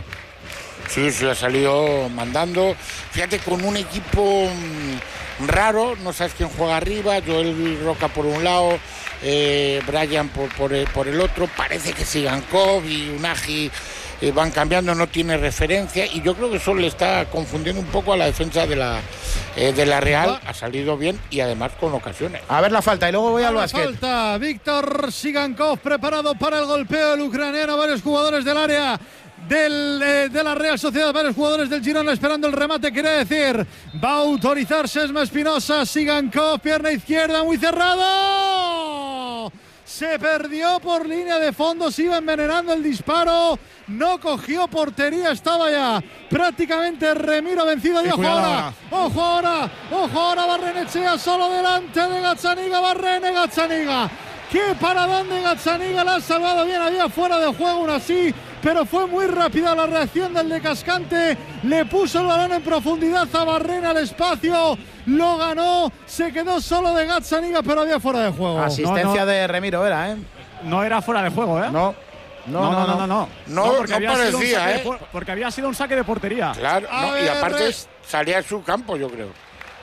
M: Sí, sí, ha salido mandando. Fíjate, con un equipo mm, raro, no sabes quién juega arriba. Joel Roca por un lado, eh, Brian por, por, el, por el otro. Parece que Sigankov y Unagi eh, van cambiando, no tiene referencia. Y yo creo que eso le está confundiendo un poco a la defensa de la, eh, de la Real. Ha salido bien y además con ocasiones.
D: A ver la falta, y luego voy al
K: La
D: básquet.
K: falta, Víctor Sigankov preparado para el golpeo del ucraniano, varios jugadores del área del, eh, de la Real Sociedad, varios jugadores del Girona esperando el remate, quiere decir, va a autorizar Sesma Espinosa. Sigankov, pierna izquierda, muy cerrado, se perdió por línea de fondo, se iba envenenando el disparo, no cogió portería, estaba ya prácticamente Remiro vencido. Y
L: Y
K: ojo
L: cuidado
K: ahora,
L: ahora.
K: ojo ahora, ojo ahora, Barrenechea solo delante de Gazzaniga, Barrene Gazzaniga, ¡Qué paradón de Gazzaniga! La ha salvado bien, había fuera de juego aún así, pero fue muy rápida la reacción del de Cascante. Le puso el balón en profundidad a Barrena al espacio, lo ganó, se quedó solo de Gazzaniga, pero había fuera de juego.
D: Asistencia
L: no, no.
D: de Remiro era, ¿eh?
L: No era fuera de juego, ¿eh?
D: No.
L: No, no, no, no, no, no,
M: no,
L: porque,
M: no
L: había
M: parecía,
L: sido un saque
M: ¿eh?
L: de, porque había sido un saque de portería.
M: Claro, no,
K: ver,
M: y aparte
K: res...
M: salía en su campo, yo creo.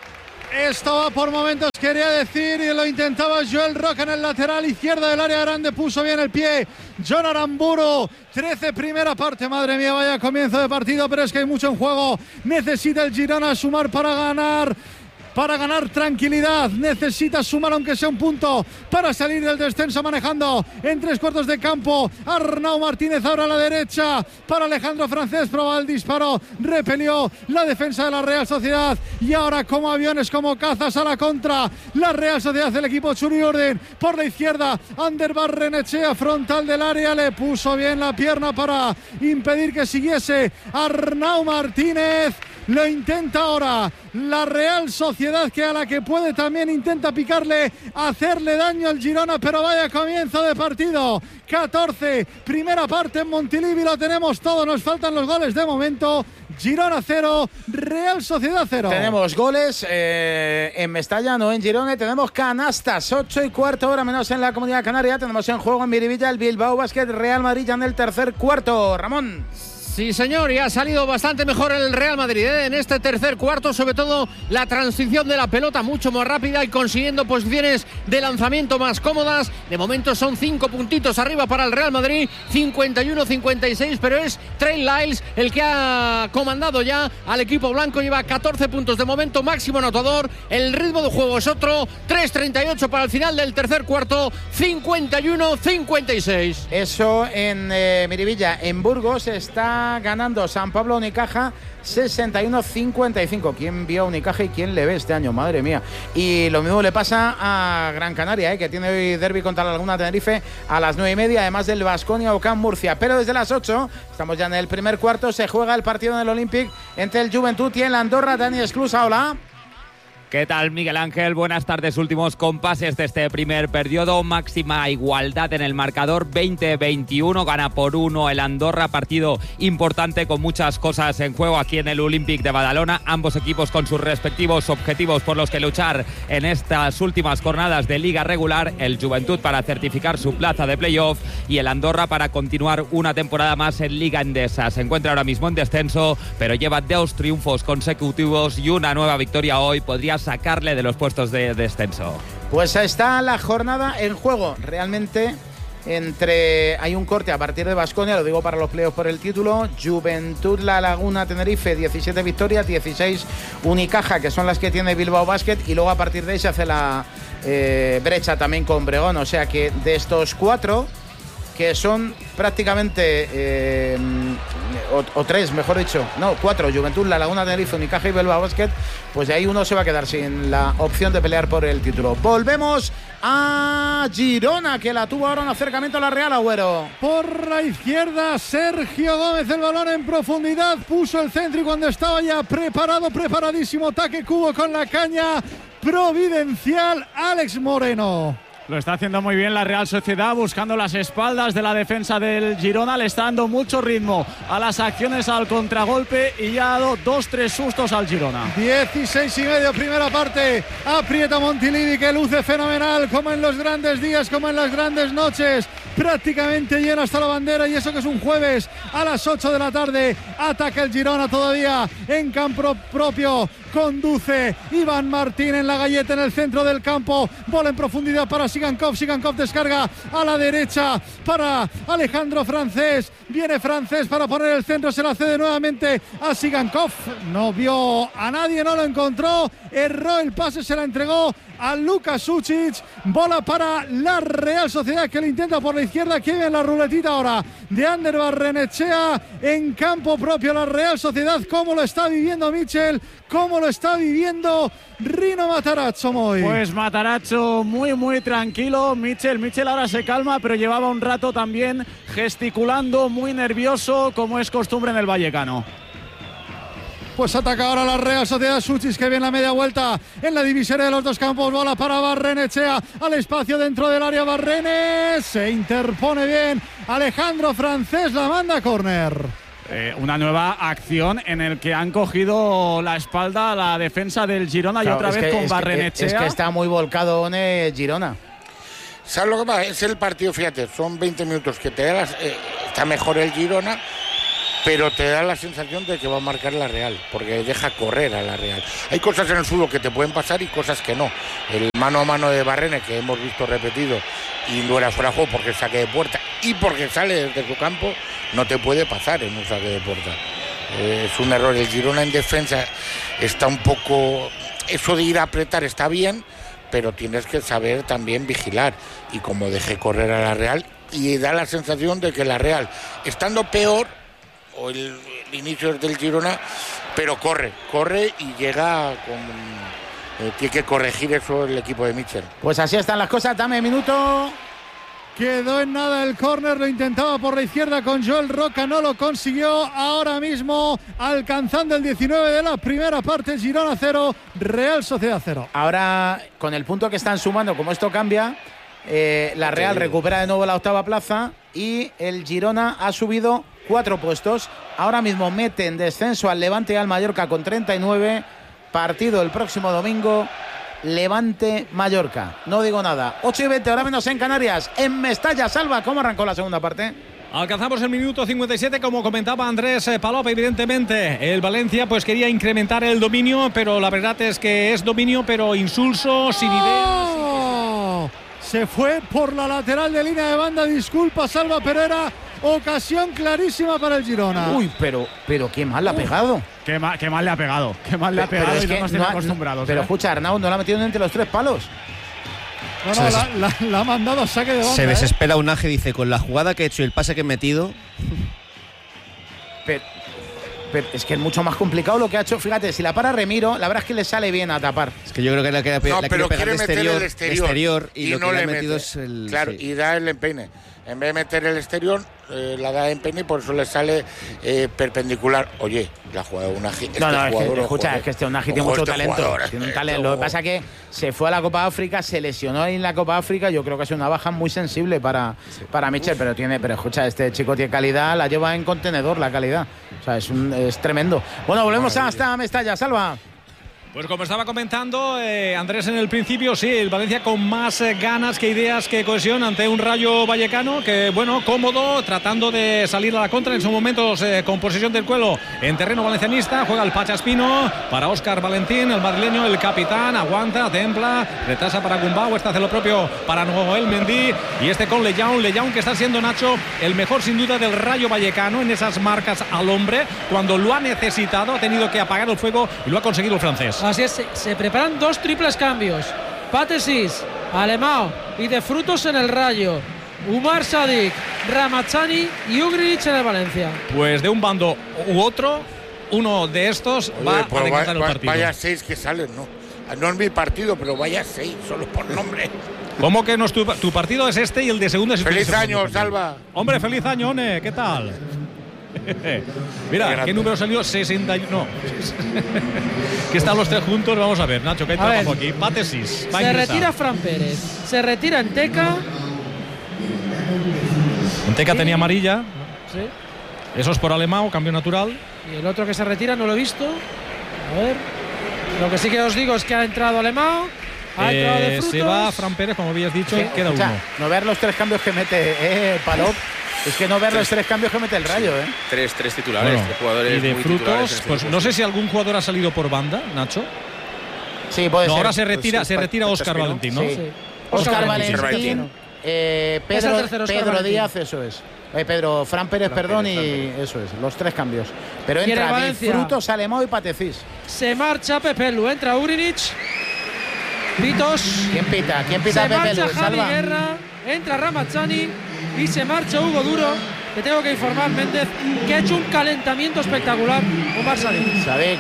K: Esto va por momentos, quería decir, y lo intentaba Joel Roca en el lateral izquierdo del área grande, puso bien el pie John Aramburu. trece primera parte, madre mía, vaya comienzo de partido, pero es que hay mucho en juego. Necesita el Girona sumar para ganar. Para ganar tranquilidad, necesita sumar aunque sea un punto para salir del descenso, manejando en tres cuartos de campo. Arnau Martínez ahora a la derecha para Alejandro Francés, probaba el disparo, repelió la defensa de la Real Sociedad y ahora como aviones, como cazas a la contra, la Real Sociedad, el equipo Txuri Urdin por la izquierda. Ander Barrenechea, frontal del área, le puso bien la pierna para impedir que siguiese Arnau Martínez. Lo intenta ahora la Real Sociedad, que a la que puede también intenta picarle, hacerle daño al Girona, pero vaya comienzo de partido. catorce, primera parte en Montilivi, lo tenemos todo, nos faltan los goles de momento. Girona cero, Real Sociedad cero.
D: Tenemos goles eh, en Mestalla, no en Girona, y tenemos canastas, ocho y cuarto, hora menos en la Comunidad Canaria. Tenemos en juego en Miribilla el Bilbao Basket Real Madrid ya en el tercer cuarto. Ramón.
H: Sí, señor, y ha salido bastante mejor el Real Madrid ¿eh? en este tercer cuarto, sobre todo la transición de la pelota mucho más rápida y consiguiendo posiciones de lanzamiento más cómodas. De momento son cinco puntitos arriba para el Real Madrid, cincuenta y uno cincuenta y seis, pero es Trey Lyles el que ha comandado ya al equipo blanco, lleva catorce puntos de momento, máximo anotador. El ritmo de juego es otro, tres treinta y ocho para el final del tercer cuarto, cincuenta y uno cincuenta y seis.
D: Eso en eh, Miribilla. En Burgos está ganando San Pablo Unicaja sesenta y uno cincuenta y cinco. ¿Quién vio a Unicaja y quién le ve este año? Madre mía. Y lo mismo le pasa a Gran Canaria, ¿eh? que tiene hoy derbi contra la Laguna Tenerife a las nueve y media, además del Baskonia Ocán Murcia. Pero desde las ocho, estamos ya en el primer cuarto, se juega el partido en el Olympic entre el Joventut y el Andorra. Dani Esclusa, hola.
O: ¿Qué tal, Miguel Ángel? Buenas tardes. Últimos compases de este primer periodo. Máxima igualdad en el marcador. veinte veintiuno. Gana por uno el Andorra. Partido importante con muchas cosas en juego aquí en el Olympic de Badalona. Ambos equipos con sus respectivos objetivos por los que luchar en estas últimas jornadas de liga regular. El Joventut para certificar su plaza de playoff y el Andorra para continuar una temporada más en Liga Endesa. Se encuentra ahora mismo en descenso, pero lleva dos triunfos consecutivos y una nueva victoria hoy. Podría sacarle de los puestos de descenso.
D: Pues está la jornada en juego. Realmente entre hay un corte a partir de Baskonia, lo digo para los playoffs por el título. Joventut La Laguna Tenerife, diecisiete victorias, dieciséis Unicaja, que son las que tiene Bilbao Basket, y luego a partir de ahí se hace la eh, brecha también con Bregón. O sea que de estos cuatro, que son prácticamente eh, o, o tres, mejor dicho, no, cuatro, Joventut, La Laguna Tenerife, Unicaja y Bilbao Basket, pues de ahí uno se va a quedar sin la opción de pelear por el título. Volvemos a Girona, que la tuvo ahora un acercamiento a la Real, Agüero.
K: Por la izquierda, Sergio Gómez, el balón en profundidad, puso el centro y cuando estaba ya preparado, preparadísimo, Taque Cubo con la caña providencial, Alex Moreno.
L: Lo está haciendo muy bien la Real Sociedad, buscando las espaldas de la defensa del Girona. Le está dando mucho ritmo a las acciones al contragolpe y ya ha dado dos, tres sustos al Girona.
K: dieciséis y medio, primera parte. Aprieta Montilivi, que luce fenomenal, como en los grandes días, como en las grandes noches. Prácticamente lleno hasta la bandera, y eso que es un jueves a las ocho de la tarde. Ataca el Girona todavía en campo propio. Conduce Iván Martín en la galleta en el centro del campo. Bola en profundidad para Sigankov. Sigankov descarga a la derecha para Alejandro Francés. Viene Francés para poner el centro. Se la cede nuevamente a Sigankov. No vio a nadie, no lo encontró. Erró el pase, se la entregó a Luka Sucic. Bola para la Real Sociedad, que lo intenta por la izquierda. Aquí viene la ruletita ahora de Ander Barrenechea en campo propio. La Real Sociedad, cómo lo está viviendo Michel, cómo lo está viviendo Rino Matarazzo. Muy.
L: Pues Matarazzo muy muy tranquilo. Michel, Michel ahora se calma, pero llevaba un rato también gesticulando, muy nervioso, como es costumbre en el Vallecano.
K: Pues ataca ahora la Real Sociedad Suchis, que viene la media vuelta en la divisoria de los dos campos. Bola para Barrenechea al espacio dentro del área. Barrenes se interpone bien. Alejandro Francés la manda a córner.
L: Eh, una nueva acción en el que han cogido la espalda a la defensa del Girona, claro, y otra vez
D: que,
L: con
D: es
L: Barrenechea.
D: Que, es que está muy volcado One Girona.
M: ¿Sabes lo que pasa? Es el partido, fíjate, son veinte minutos que te da las, eh, está mejor el Girona, pero te da la sensación de que va a marcar la Real, porque deja correr a la Real. Hay cosas en el fútbol que te pueden pasar y cosas que no. El mano a mano de Barrene, que hemos visto repetido, y no era fuera de juego porque saque de puerta y porque sale desde su campo, no te puede pasar en un saque de puerta. Eh, es un error. El Girona en defensa está un poco... Eso de ir a apretar está bien, pero tienes que saber también vigilar. Y como dejé correr a la Real, y da la sensación de que la Real, estando peor, o el, el inicio del Girona, pero corre, corre y llega con... Eh, tiene que corregir eso el equipo de Mitchell.
D: Pues así están las cosas. Dame minuto.
K: Quedó en nada el córner, lo intentaba por la izquierda con Joel Roca, no lo consiguió. Ahora mismo alcanzando el diecinueve de la primera parte, Girona cero, Real Sociedad cero.
D: Ahora, con el punto que están sumando, como esto cambia, eh, la Real recupera de nuevo la octava plaza y el Girona ha subido cuatro puestos. Ahora mismo mete en descenso al Levante y al Mallorca con treinta y nueve. Partido el próximo domingo, Levante-Mallorca. No digo nada. ocho y veinte, ahora menos en Canarias. En Mestalla, Salva, ¿cómo arrancó la segunda parte?
C: Alcanzamos el minuto cincuenta y siete, como comentaba Andrés Palop. Evidentemente el Valencia pues quería incrementar el dominio, pero la verdad es que es dominio pero insulso, sin
K: ¡Oh! idea. Se fue por la lateral de línea de banda, disculpa Salva Pereira. Ocasión clarísima para el Girona.
D: Uy, pero, pero qué mal le ha pegado.
L: Qué mal, qué mal le ha pegado. Qué mal le ha pegado y no nos tiene acostumbrados.
D: Pero
L: ¿eh?
D: escucha, Arnau no la ha metido entre los tres palos.
K: No, no, la, la, la ha mandado a saque de banda.
B: Se desespera
K: ¿eh?
B: Unaje, dice, con la jugada que he hecho y el pase que he metido.
D: Pero, pero es que es mucho más complicado lo que ha hecho. Fíjate, si la para Remiro, la verdad es que le sale bien a tapar.
B: Es que yo creo que la, que
M: no,
B: la
M: pero
B: pegar
M: quiere
B: de
M: meter
B: exterior,
M: el exterior,
B: de exterior y,
M: y
B: lo
M: no
B: que
M: le
B: le ha metido
M: mete.
B: es el...
M: Claro,
B: sí.
M: y da el empeine. En vez de meter el exterior, eh, la da empeine y por eso le sale eh, perpendicular. Oye, la jugada de Unagi. Este
D: no, no,
M: jugador,
D: es que, escucha,
M: ojo,
D: es que este Unagi tiene
M: ojo,
D: mucho
M: este
D: talento.
M: Jugador,
D: Tiene un
M: este
D: talento. Lo que pasa es que se fue a la Copa África, se lesionó en la Copa África. Yo creo que es una baja muy sensible para, sí. para Mitchell, pero tiene, pero escucha, este chico tiene calidad, la lleva en contenedor la calidad. O sea, es, un, es tremendo. Bueno, volvemos bueno, hasta Mestalla, Salva.
C: Pues como estaba comentando eh, Andrés en el principio, sí, el Valencia con más eh, ganas que ideas que cohesión ante un Rayo Vallecano que, bueno, cómodo, tratando de salir a la contra en esos momentos eh, con posesión del cuelo en terreno valencianista. Juega el Pachaspino para Óscar Valentín, el madrileño, el capitán, aguanta, templa, retrasa para Gumbau, este hace lo propio para Noel Mendy y este con Lejaun, Lejaun que está siendo, Nacho, el mejor sin duda del Rayo Vallecano en esas marcas al hombre, cuando lo ha necesitado, ha tenido que apagar el fuego y lo ha conseguido el francés.
F: Así es, se, se preparan dos triples cambios. Patesis, Alemão y de frutos en el Rayo. Umar Sadik, Ramazani y Ugrich en el Valencia.
C: Pues de un bando u otro, uno de estos
M: Oye,
C: va a
M: pues
C: decantar
M: va,
C: el partido.
M: Vaya seis que salen, ¿no? No es mi partido, pero vaya seis, solo por nombre.
C: ¿Cómo que no es tu, tu partido es este y el de segundo es
M: Feliz
C: el
M: año, Salva.
C: Hombre, feliz año, One, ¿qué tal? Mira, ¿qué número salió? sesenta y uno. Que están los tres juntos. Vamos a ver, Nacho, que hay
F: a
C: trabajo
F: ver,
C: aquí. Pátesis.
F: Se retira Fran Pérez. Se retira Enteca.
C: Enteca tenía amarilla.
F: Sí.
C: Eso es por Alemão, cambio natural.
F: Y el otro que se retira no lo he visto. A ver. Lo que sí que os digo es que ha entrado Alemão. Ha entrado de
C: Eh,
F: frutos.
C: se va Fran Pérez, como habías dicho,
D: Sí,
C: queda
D: o sea,
C: uno.
D: no ver los tres cambios que mete eh, Palop. Es que no ver los tres cambios que mete el Rayo, ¿eh?
A: Tres, tres titulares,
C: Bueno,
A: tres jugadores
C: y de
A: muy
C: frutos,
A: titulares en este
C: pues
A: equipo.
C: no sé si algún jugador ha salido por banda, Nacho.
D: Sí, puede
C: No,
D: ser.
C: ahora se retira,
D: Pues sí,
C: se retira
D: Pa-
C: Óscar
D: Pachaspino.
C: Valentín, ¿no?
D: Sí.
F: Sí.
D: Óscar
F: Óscar
D: Valentín,
A: Valentín.
D: eh,
F: Es el
D: Pedro,
F: tercero, Óscar
D: Pedro
F: Valentín.
D: Díaz, eso es. Eh, Pedro, Fran Pérez,
A: Fran
D: perdón,
A: Pérez,
D: y
A: Fran
D: eso es, los tres cambios. Pero
F: Quiere
D: entra de
F: Valencia.
D: frutos, Alemão y Patecis.
F: Se marcha Pepelu. Entra Ugrich. Pitos.
D: ¿Quién pita? ¿Quién pita
F: Se
D: Pepe
F: marcha
D: Lu?
F: Javi
D: Salva.
F: Guerra. Entra Ramazani. Y se marcha Hugo Duro. Te tengo que informar, Méndez, que ha hecho un calentamiento espectacular Omar Sadik.
D: Sadik.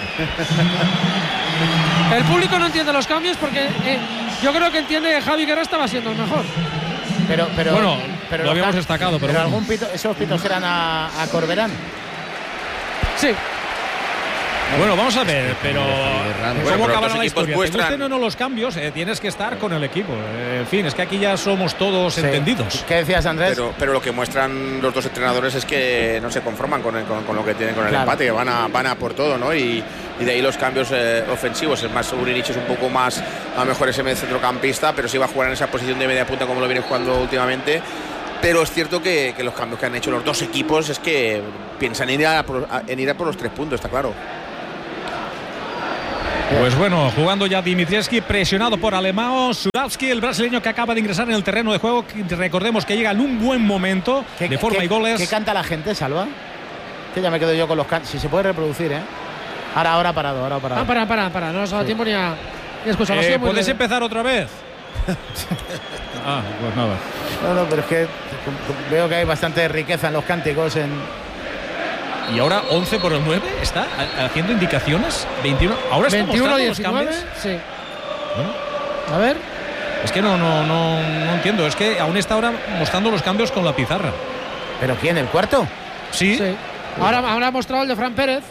F: El público no entiende los cambios porque eh, yo creo que entiende que Javi Guerra estaba siendo el mejor.
D: Pero, pero,
C: Bueno,
D: pero
C: lo
D: los
C: habíamos
D: ca-
C: destacado, pero
D: pero
C: bueno.
D: algún pito, esos pitos eran a, a Corberán.
F: Sí.
C: Bueno, vamos a ver, pero
A: Bueno,
C: ¿cómo
A: pero
C: acabará
A: los
C: la
A: equipos
C: historia?
A: muestran-
C: Te gusten o no los cambios, eh, tienes que estar con el equipo. Eh, en fin, es que aquí ya somos todos
D: Sí.
C: entendidos.
D: ¿Qué decías, Andrés?
A: Pero, pero lo que muestran los dos entrenadores es que no se conforman con, el- con, con lo que tienen con el
D: Claro.
A: empate, que van a, van a por todo, ¿no? Y, y de ahí los cambios eh, ofensivos. Es más, Urilich es un poco más, a lo mejor ese centrocampista, pero sí va a jugar en esa posición de media punta como lo viene jugando últimamente. Pero es cierto que, que los cambios que han hecho los dos equipos es que piensan en ir a por, a- en ir a por los tres puntos, está claro.
C: Pues bueno, jugando ya Dimitrievski, presionado por Alemão, Surawski, el brasileño que acaba de ingresar en el terreno de juego. Que recordemos que llega en un buen momento de forma
D: ¿Qué-
C: y goles.
D: ¿Qué canta la gente, Salva? Que ya me quedo yo con los cantos. Si se puede reproducir, ¿eh? Ahora, ahora parado, ahora parado.
F: Ah, para, para, para. No nos ha dado
D: Sí.
F: tiempo ni a, ni a escucharlo.
C: Eh,
F: Ha sido muy
C: ¿Podés
F: breve.
C: empezar otra vez? ah, pues nada.
D: No, no, pero es que veo que hay bastante riqueza en los cánticos. En...
C: Y ahora once por el nueve está ha- haciendo indicaciones. veintiuno. Ahora está
F: veintiuno
C: mostrando los
F: diecinueve.
C: cambios.
F: Sí.
C: Bueno,
F: A ver.
C: es que no, no, no, no entiendo. Es que aún está ahora mostrando los cambios con la pizarra.
D: ¿Pero quién? ¿El cuarto?
C: Sí.
F: Sí. Ahora, ahora ha mostrado el de Fran Pérez.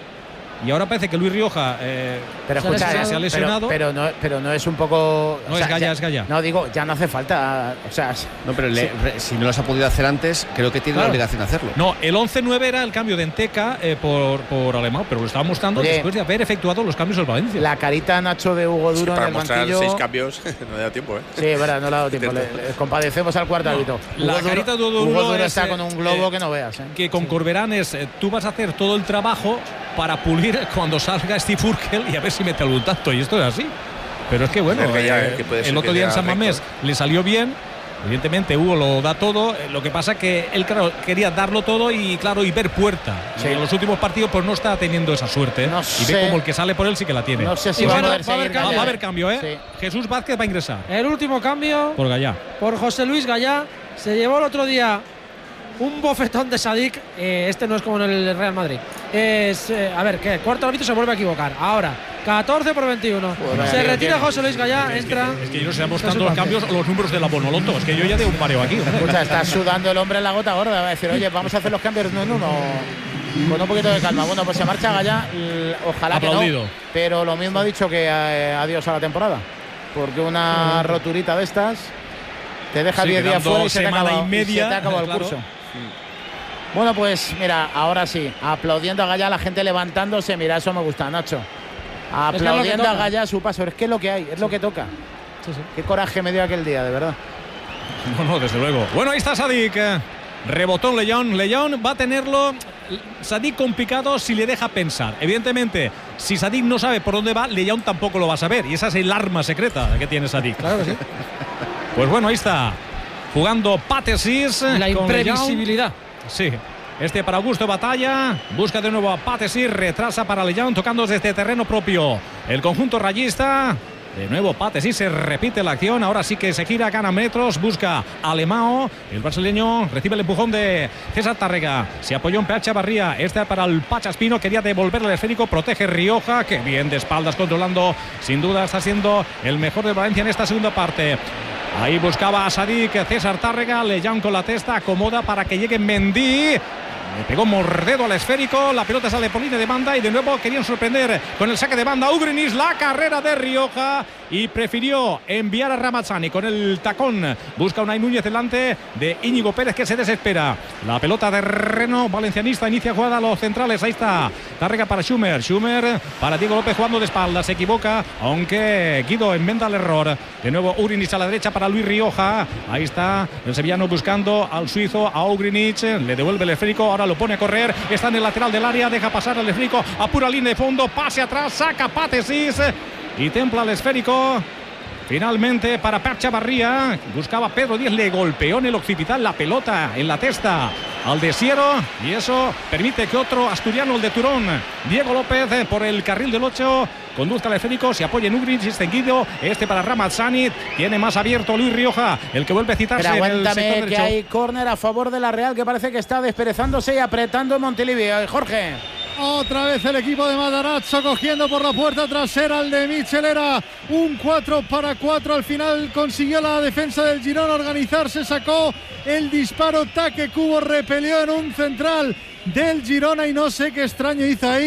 C: Y ahora parece que Luis Rioja eh,
D: Pero
C: se,
D: escucha,
C: ha-
D: eh,
C: se ha lesionado.
D: Pero, pero, no, pero no es un poco.
C: No, es Gaya, es Gaya.
D: No, digo, ya no hace falta. O sea,
B: No, pero le- re- si no los ha podido hacer antes, creo que tiene
C: Claro.
B: la obligación de hacerlo.
C: No, el once nueve era el cambio de Enteca eh, por, por Alemão, pero lo estaba mostrando
D: Oye,
C: después de haber efectuado los cambios del Valencia.
D: la carita, Nacho, de Hugo
A: Sí,
D: Duro
A: para
D: en el
A: mostrar
D: banquillo.
A: seis cambios no da tiempo, ¿eh?
D: Sí, es verdad, no le ha dado tiempo. Le, le compadecemos al cuarto árbitro.
C: La
D: Hugo Duro-
C: carita de Hugo
D: Hugo
C: Duro
D: Duro
C: es,
D: está
C: eh,
D: con un globo
C: eh,
D: que no veas. ¿eh?
C: Que con Corberán es eh, tú vas a hacer todo el trabajo para pulir cuando salga Steve Urkel y a ver si mete algún tacto. Y esto es así. Pero es que bueno,
A: Es que ya,
C: eh,
A: eh, que puede ser
C: el otro
A: que
C: día en
A: sea
C: San Mamés
A: récord.
C: le salió bien. Evidentemente Hugo lo da todo. eh, Lo que pasa que él claro, quería darlo todo y claro y ver puerta.
D: Sí.
C: Y en los últimos partidos pues no está teniendo esa suerte.
D: No
C: y
D: sé.
C: ve como el que sale por él sí que la tiene.
D: No sé si
F: Y
D: va a
F: bueno,
D: poder
F: va a haber
D: seguir.
C: Va,
F: cambio.
C: va a
D: Gallá.
C: haber cambio, ¿eh?
D: Sí.
C: Jesús Vázquez va a ingresar
F: El último cambio
C: por Gallá.
F: por José Luis Gallá. Se llevó el otro día un bofetón de Sadik. Eh, este no es como en el Real Madrid. Es, eh, a ver, ¿qué? Cuarto árbitro se vuelve a equivocar. Ahora, catorce por veintiuno.
D: Joder,
F: se
D: bien,
F: retira
D: bien.
F: José Luis Gallá,
C: Es que,
F: entra.
C: es que yo no sé mostrando
F: Jesús
C: los
F: Vázquez.
C: cambios los números de la Bonoloto. Es que yo ya de un mareo aquí.
D: Escucha, está sudando el hombre en la gota gorda. Va a decir, oye, vamos a hacer los cambios uno en uno. Con un poquito de calma. Bueno, pues se marcha Gallá. l- Ojalá que
C: Aplaudido.
D: no. Pero lo mismo ha dicho que eh, adiós a la temporada. Porque una roturita de estas te deja
C: Sí,
D: diez días
C: quedando
D: fuera y se te
C: semana
D: acaba,
C: y media,
D: se te acabó el
C: claro.
D: curso. Bueno, pues mira, ahora sí, aplaudiendo a Gallá, la gente levantándose. Mira, eso me gusta, Nacho.
F: que es lo que
D: Aplaudiendo a
F: toca.
D: Gallá a su paso. Es que es lo que hay, es lo que toca. Qué coraje me dio aquel día, de verdad.
C: No, no, desde luego. Bueno, ahí está Sadik. eh. Rebotó en León. León va a tenerlo. Sadik complicado si le deja pensar. Evidentemente, si Sadik no sabe por dónde va, León tampoco lo va a saber. Y esa es el arma secreta que tiene Sadik.
F: Claro que sí.
C: Pues bueno, ahí está. Jugando Patesis.
F: La
C: con
F: imprevisibilidad.
C: León. Sí. Este para Augusto Batalla. Busca de nuevo a Patesis. Retrasa para León. Tocando desde terreno propio. El conjunto rayista. De nuevo Patesis, se repite la acción. Ahora sí que se gira, gana metros. Busca a Alemão. El brasileño recibe el empujón de César Tárrega. Se apoyó en P H Barría. Este para el Pachaspino. Quería devolverle el esférico. Protege Rioja. Que bien de espaldas controlando. Sin duda está siendo el mejor de Valencia en esta segunda parte. Ahí buscaba a Sadik, César Tárrega. León con la testa. Acomoda para que llegue Mendy. Le pegó mordedo al esférico, la pelota sale por línea de banda y de nuevo querían sorprender con el saque de banda Ugrinis, la carrera de Rioja y prefirió enviar a Ramazzani con el tacón. Busca Unai Núñez delante de Íñigo Pérez que se desespera. La pelota de Reno, valencianista, inicia jugada a los centrales, ahí está. Tárrega para Schumer, Schumer para Diego López jugando de espaldas, se equivoca, aunque Guido enmenda el error. De nuevo Ugrinis a la derecha para Luis Rioja, ahí está el sevillano buscando al suizo, a Ugrinis, le devuelve el esférico, ahora lo pone a correr, está en el lateral del área, deja pasar el esférico a pura línea de fondo, pase atrás, saca Patesis y templa el esférico. Finalmente para Percha Barría, buscaba Pedro Díez, le golpeó en el occipital la pelota en la testa al Desiero y eso permite que otro asturiano, el de Turón, Diego López, eh, por el carril del ocho, conduzca al esférico, se apoya en Ugrinis, extendido, este para Ramazzani, tiene más abierto Luis Rioja, el que vuelve a citarse
D: Pero
C: en el sector
D: aguántame que
C: derecho.
D: hay córner a favor de la Real que parece que está desperezándose y apretando en Montilivi. Jorge.
K: Otra vez el equipo de Matarazzo cogiendo por la puerta trasera al de Michel. Era un cuatro para cuatro. Al final consiguió la defensa del Girona organizarse. Sacó el disparo. Taque Cubo repelió en un central del Girona. Y no sé qué extraño hizo ahí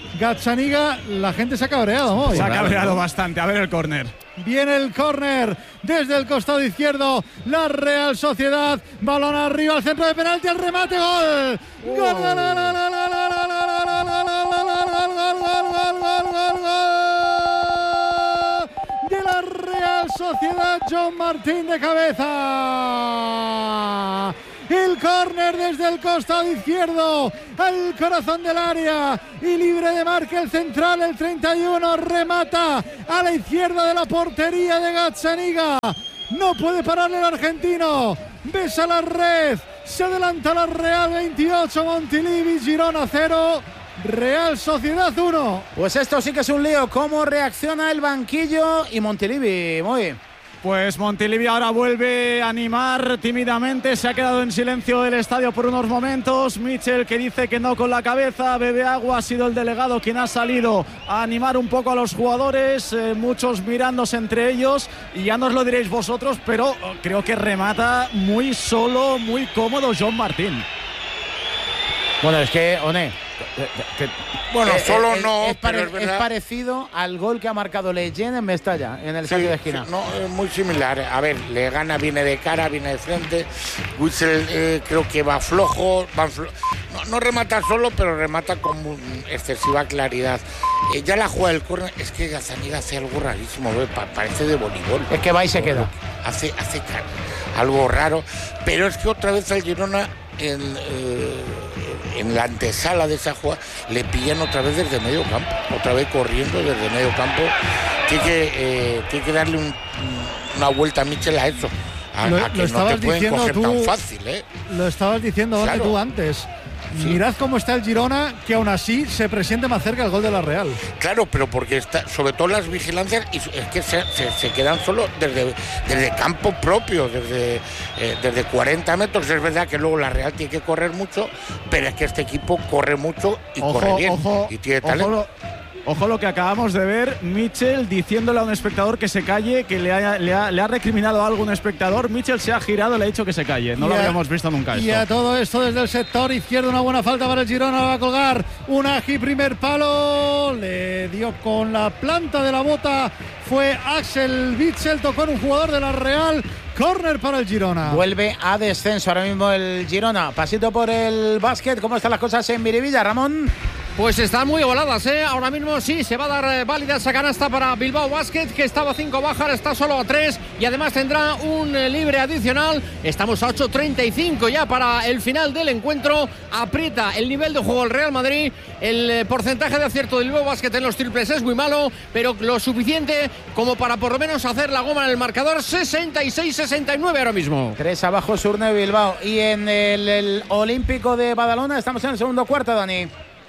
K: Gazzaniga, la gente se ha cabreado. ¿no?
L: Se ha cabreado bastante. A ver el córner.
K: Viene el córner desde el costado izquierdo. La Real Sociedad. Balón arriba al centro de penalti. El remate. Gol. Gol, gol, gol, gol, gol, gol, de la Real Sociedad. John Martín de cabeza. El córner desde el costado izquierdo al corazón del área y libre de marca el central, el treinta y uno, remata a la izquierda de la portería de Gazzaniga. No puede pararle el argentino, besa la red, se adelanta la Real. Veintiocho, Montilivi, Girona cero, Real Sociedad uno.
D: Pues esto sí que es un lío. ¿Cómo reacciona el banquillo y Montilivi? Muy
L: Pues Montilivi ahora vuelve a animar tímidamente. Se ha quedado en silencio el estadio por unos momentos. Michel, que dice que no con la cabeza, bebe agua. Ha sido el delegado quien ha salido a animar un poco a los jugadores, eh, muchos mirándose entre ellos, y ya nos lo diréis vosotros, pero creo que remata muy solo, muy cómodo John Martín.
D: Bueno, es que, One,
M: bueno,
D: eh,
M: solo
D: eh,
M: no,
D: es,
M: pero
D: pare,
M: es verdad.
D: Es parecido al gol que ha marcado Leyen en Mestalla, en el saque
M: Sí,
D: de esquina.
M: sí, no, es muy similar. A ver, le gana, viene de cara, viene de frente. Witsel eh, creo que va flojo. Va flo no, no remata solo, pero remata con excesiva claridad. Eh, ya la juega el córner. Es que Gazzaniga hace algo rarísimo, ¿ve? Pa parece de voleibol.
D: Es que va y se queda.
M: Hace, hace algo raro. Pero es que otra vez el Girona en, eh, en la antesala de esa jugada le pillan otra vez desde medio campo, otra vez corriendo desde medio campo. Tiene que, eh, tiene que darle un, una vuelta a Michel a eso, a,
K: lo,
M: a que
K: lo
M: no te pueden coger
K: tú,
M: tan fácil, ¿eh?
K: Lo estabas diciendo
M: Claro.
K: tú antes.
M: Sí.
K: Mirad cómo está el Girona, que aún así se presente más cerca el gol de la Real.
M: Claro, pero porque está, sobre todo las vigilancias, y es que se, se, se quedan solo desde, desde campo propio, desde, eh, desde cuarenta metros. Es verdad que luego la Real tiene que correr mucho, pero es que este equipo corre mucho y
L: Ojo,
M: corre bien.
L: ojo,
M: y tiene
L: ojo
M: talento.
L: lo, ojo lo que acabamos de ver, Michel diciéndole a un espectador que se calle, que le ha, le ha, le ha recriminado algo a un espectador. Michel se ha girado, le ha dicho que se calle. No
K: Y
L: lo
K: a-
L: habíamos visto nunca
K: Y
L: esto.
K: a todo esto desde el sector izquierdo, una buena falta para el Girona, va a colgar Unagi, primer palo, le dio con la planta de la bota, fue Axel Witsel, tocó en un jugador de la Real, córner para el Girona.
D: Vuelve a descenso ahora mismo el Girona. Pasito por el básquet. ¿Cómo están las cosas en Miribilla, Ramón?
H: Pues están muy igualadas, ¿eh? Ahora mismo sí, se va a dar eh, válida esa canasta para Bilbao Basket, que estaba a cinco bajas, está solo a tres y además tendrá un eh, libre adicional. Estamos a ocho treinta y cinco ya para el final del encuentro. Aprieta el nivel de juego el Real Madrid. El eh, porcentaje de acierto del Bilbao Basket en los triples es muy malo, pero lo suficiente como para por lo menos hacer la goma en el marcador. Sesenta y seis sesenta y nueve ahora mismo.
D: Tres abajo Surne Bilbao. Y en el, el Olímpico de Badalona estamos en el segundo cuarto, Dani.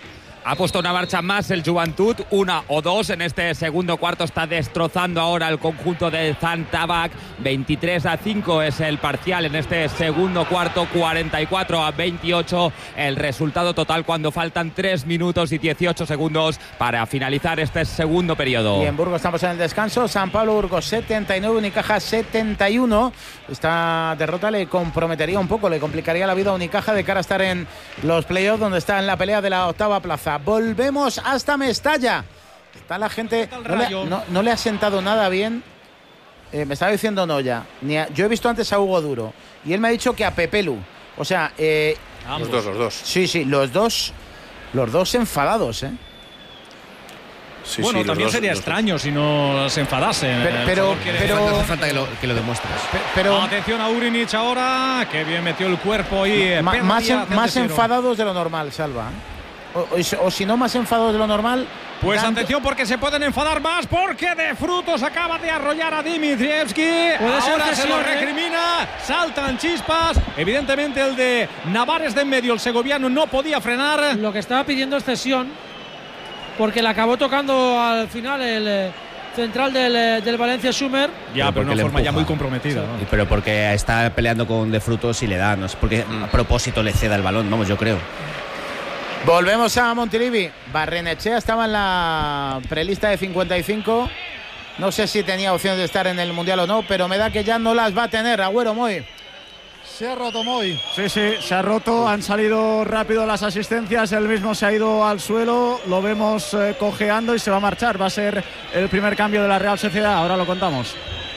O: Ha puesto una marcha más el Juventud, una o dos en este segundo cuarto. Está destrozando ahora el conjunto de Zantabac. veintitrés a cinco es el parcial en este segundo cuarto, cuarenta y cuatro a veintiocho el resultado total cuando faltan tres minutos y dieciocho segundos para finalizar este segundo periodo.
D: Y en Burgos estamos en el descanso. San Pablo Burgos setenta y nueve, Unicaja setenta y uno. Esta derrota le comprometería un poco, le complicaría la vida a Unicaja de cara a estar en los playoffs, donde está en la pelea de la octava plaza. Volvemos hasta Mestalla. Está la gente. No le, no, no le ha sentado nada bien. Eh, me estaba diciendo Noya. Ni a, yo he visto antes a Hugo Duro y él me ha dicho que a Pepelu. O sea, eh,
A: los dos, los dos.
D: Sí, sí, los dos. Los dos enfadados, ¿eh?
A: Sí,
C: bueno,
A: sí,
C: también
A: dos,
C: sería extraño si no se enfadasen.
D: Pero, pero, pero
B: no hace falta que lo, que lo demuestres.
D: Pero,
C: atención a Urinic ahora, que bien metió el cuerpo y
D: ma, más, en, más enfadados de lo normal, Salva. O, o, o si no más enfadados de lo normal.
C: Pues
D: tanto...
C: atención porque se pueden enfadar más porque De Frutos acaba de arrollar a Dimitrievski. Ahora se lo recrimina, saltan chispas. Evidentemente el de Navares de en medio, el segoviano, no podía frenar.
F: Lo que estaba pidiendo es cesión porque le acabó tocando al final el eh, central del, eh, del Valencia Schumer.
C: Ya, pero, pero de una forma ya muy comprometida.
B: Sí. ¿no? Pero porque está peleando con De Frutos y le da, no es porque mm. a propósito le ceda el balón, vamos, yo creo.
D: Volvemos a Montilivi. Barrenechea estaba en la prelista de cincuenta y cinco. No sé si tenía opciones de estar en el Mundial o no, pero me da que ya no las va a tener. Agüero, muy.
K: Se ha roto Moy.
L: Sí, sí, se ha roto, han salido rápido las asistencias, él mismo se ha ido al suelo, lo vemos eh, cojeando y se va a marchar. Va a ser el primer cambio de la Real Sociedad, ahora lo contamos.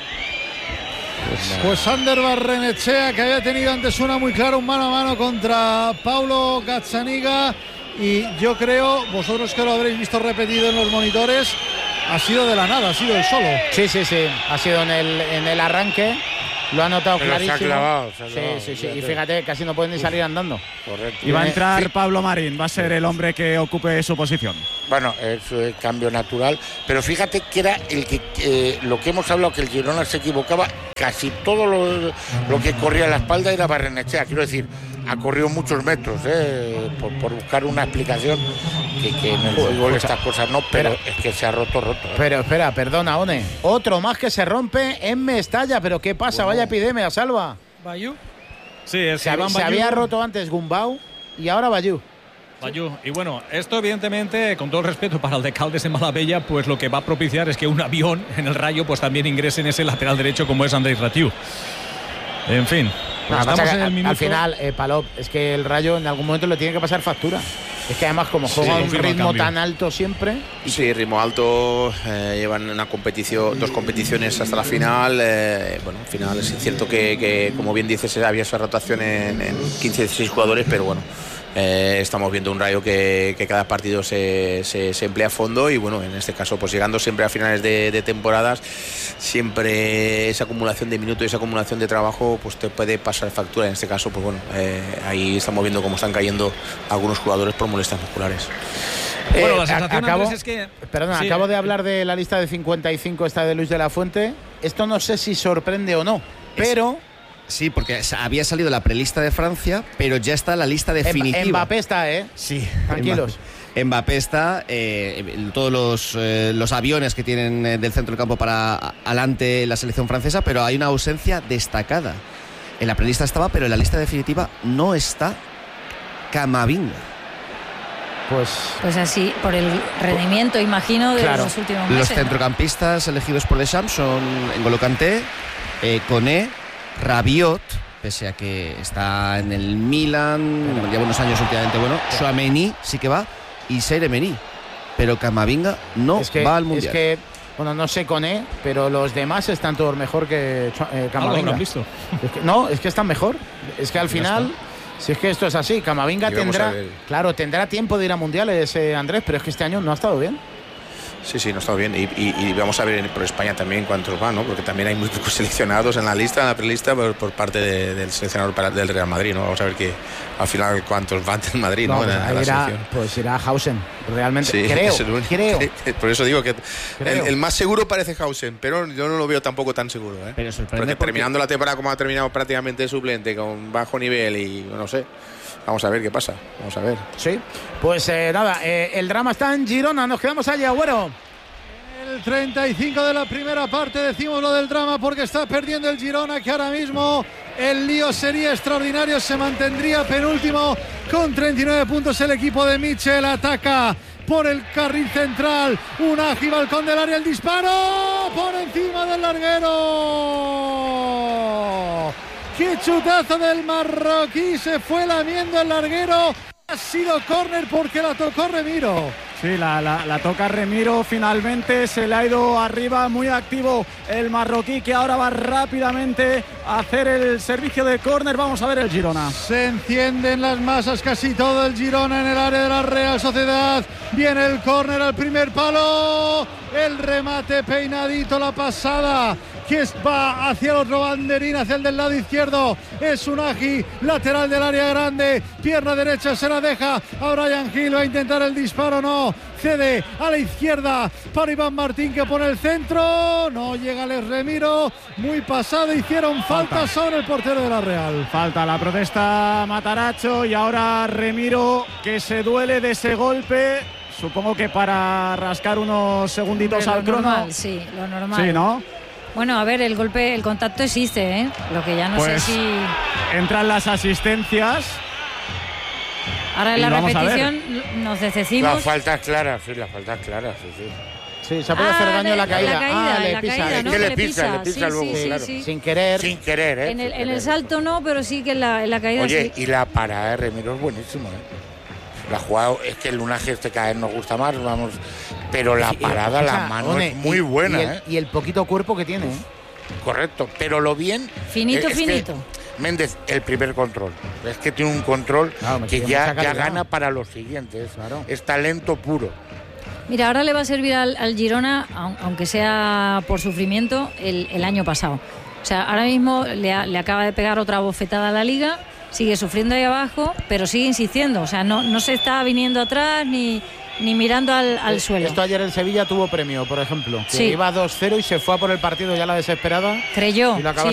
K: Pues Ander Barrenechea, que había tenido antes una muy clara, un mano a mano contra Paulo Gazzaniga, y yo creo, vosotros que lo habréis visto repetido en los monitores, ha sido de la nada, ha sido el solo.
D: Sí, sí, sí, ha sido en el, en el arranque. Lo ha notado
M: Pero
D: clarísimo.
M: se ha clavado, se ha
D: sí,
M: clavado,
D: sí, sí.
M: fíjate.
D: Y fíjate, casi no pueden ni salir andando.
M: Correcto.
L: Y va a entrar
M: Sí.
L: Pablo Marín, va a ser el hombre que ocupe su posición.
M: Bueno, es eh, cambio natural, pero fíjate que era el que eh, lo que hemos hablado, que el Girona se equivocaba, casi todo lo, lo que corría a la espalda era Barrenechea. Quiero decir, ha corrido muchos metros eh, por, por buscar una explicación, que, que en el
D: Joder,
M: fútbol
D: escucha,
M: estas cosas no, pero
D: espera.
M: es que se ha roto, roto. eh.
D: Pero espera, perdona, One. Otro más que se rompe en Mestalla. ¿Pero qué pasa? Vaya epidemia, Salva.
F: Bayú.
C: Sí, es
D: Se, hab-
C: Iván
D: se
C: Bayú.
D: había roto antes Gumbau y ahora Bayú.
C: Bayú. Y bueno, esto evidentemente, con todo el respeto para el de Caldes de Malabella, pues lo que va a propiciar es que un avión en el Rayo pues también ingrese en ese lateral derecho como es Andrés Ratiu. En fin,
D: No,
C: estamos
D: pasa que
C: en el
D: al-
C: minuto.
D: Al final, eh, Palop, es que el Rayo en algún momento le tiene que pasar factura. Es que además, como juega a un
A: confirma el
D: ritmo
A: cambio.
D: tan alto siempre.
A: Sí, ritmo alto, eh, llevan una competición, dos competiciones hasta la final. Eh, bueno, al final es cierto que, que, como bien dices, había esa rotación en, en quince dieciséis jugadores, pero bueno, eh, estamos viendo un Rayo que, que cada partido se, se, se emplea a fondo y bueno, en este caso, pues llegando siempre a finales de, de temporadas, siempre esa acumulación de minutos y esa acumulación de trabajo, pues te puede pasar factura. En este caso, pues bueno, eh, ahí estamos viendo cómo están cayendo algunos jugadores por molestias musculares.
C: Bueno, la
D: Eh,
C: sensación,
D: acabo,
C: Andrés, es que...
D: Perdona,
C: Sí,
D: acabo de
C: eh,
D: hablar de la lista de cincuenta y cinco, esta de Luis de la Fuente. Esto no sé si sorprende o no, pero...
B: Sí, porque había salido la prelista de Francia, pero ya está la lista definitiva.
D: Mbappé está, ¿eh?
B: Sí,
D: Tranquilos.
B: Mbappé, Mbappé está, eh, todos los, eh, los aviones que tienen eh, del centro del campo para a- adelante la selección francesa, pero hay una ausencia destacada. En la prelista estaba, pero en la lista definitiva no está Camavinga.
D: Pues,
E: Pues así, por el rendimiento, imagino, de
B: Claro,
E: los últimos
B: los
E: meses. ¿no?
B: centrocampistas elegidos por Deschamps son N'Golo Kanté, eh, Koné, Rabiot, pese a que está en el Milan, lleva unos años últimamente, bueno, Tchouaméni sí que va, y Seire Emery, pero Camavinga no
D: es que,
B: va al
D: es
B: Mundial.
D: que, bueno, no sé con E, pero los demás están todos mejor que Chua- eh, Camavinga.
C: habrán visto.
D: Es que- no, es que están mejor. Es que al final, si es que esto es así, Camavinga
A: Y vamos
D: tendrá,
A: a ver.
D: claro, tendrá tiempo de ir a mundiales, eh, Andrés, pero es que este año no ha estado bien.
A: Sí, sí, no está bien. Y, y- y vamos a ver por España también cuántos van, ¿no? Porque también hay muy pocos seleccionados en la lista, en la prelista, por, por parte de- del seleccionador para- del Real Madrid, ¿no? Vamos a ver que al final cuántos van del Madrid, ¿no?
D: No,
A: En
D: pues,
A: la-
D: ahí
A: en la
D: irá,
A: selección.
D: pues irá Hausen, realmente.
A: Sí,
D: creo,
A: es el único.
D: creo.
A: Por eso digo que el,
D: Creo.
A: el más seguro parece Hausen, pero yo no lo veo tampoco tan seguro, ¿eh?
B: Pero sorprende
A: Porque
B: porque-
A: terminando la temporada como ha terminado prácticamente suplente, con bajo nivel y no sé. Vamos a ver qué pasa. Vamos a ver.
D: Sí, pues eh, nada, eh, el drama está en Girona, nos quedamos allí, Agüero.
K: El treinta y cinco de la primera parte, decimos lo del drama porque está perdiendo el Girona, que ahora mismo el lío sería extraordinario, se mantendría penúltimo con treinta y nueve puntos el equipo de Michel. Ataca por el carril central, un ágil balcón del área, el disparo por encima del larguero. ¡Qué chutazo del marroquí! Se fue lamiendo el larguero. Ha sido córner porque la tocó Remiro.
L: Sí, la, la, la toca Remiro finalmente, se le ha ido arriba, muy activo el marroquí, que ahora va rápidamente a hacer el servicio de córner. Vamos a ver el Girona.
K: Se encienden las masas, casi todo el Girona en el área de la Real Sociedad. Viene el córner al primer palo, el remate peinadito, la pasada que va hacia el otro banderín, hacia el del lado izquierdo. Es un Agi, lateral del área grande, pierna derecha, se la deja a Brian Hill, va a intentar el disparo, no, cede a la izquierda para Iván Martín, que pone el centro, no llega Les Remiro, muy pasado, hicieron falta, falta sobre el portero de la Real.
L: Falta, la protesta Mataracho y ahora Remiro, que se duele de ese golpe, supongo que para rascar unos segunditos
E: Hombre,
L: al
E: lo
L: crono.
E: normal, sí, lo normal.
L: Sí, ¿no?
E: Bueno, a ver, el golpe, el contacto existe, ¿eh? Lo que ya no
L: Pues
E: sé si...
L: entran las asistencias.
E: Ahora en
L: y
E: la
L: vamos a ver.
E: repetición nos
M: Las
E: decimos...
M: faltas claras, sí, las faltas claras, sí, sí.
D: Sí, se ha podido ah, hacer daño en la caída.
E: La caída
D: ah, le
E: la
D: pisa.
E: Caída,
M: es
E: ¿no?
M: que le
E: le
M: pisa,
E: pisa,
M: le pisa
E: sí,
M: luego,
E: sí,
M: claro.
E: sí, sí.
D: Sin querer.
M: Sin querer, ¿eh?
E: En el,
M: Sin
E: en el
M: querer.
E: salto no, pero sí que en la, en la caída
M: Oye,
E: sí.
M: y la parada de Remiro es buenísimo, ¿eh? La jugada, es que el lunaje este cada vez nos gusta más, vamos. Pero la parada,
D: y, o sea,
M: la mano
D: One,
M: es muy
D: y,
M: buena,
D: y el,
M: ¿eh?
D: Y el poquito cuerpo que tiene, ¿eh?
M: Correcto, pero lo bien.
E: Finito,
M: es
E: finito.
M: Que Méndez, el primer control. Es que tiene un control claro, que ya, ya gana para los siguientes. Claro. Es talento puro.
E: Mira, ahora le va a servir al, al Girona, aunque sea por sufrimiento, el, el año pasado. O sea, ahora mismo le, le acaba de pegar otra bofetada a la Liga, sigue sufriendo ahí abajo, pero sigue insistiendo. O sea, no, no se está viniendo atrás ni, ni mirando al, al suelo.
D: Esto ayer en Sevilla tuvo premio, por ejemplo. Que
E: sí.
D: iba dos cero y se fue a por el partido ya la desesperada.
E: Creyó.
D: Y lo acaba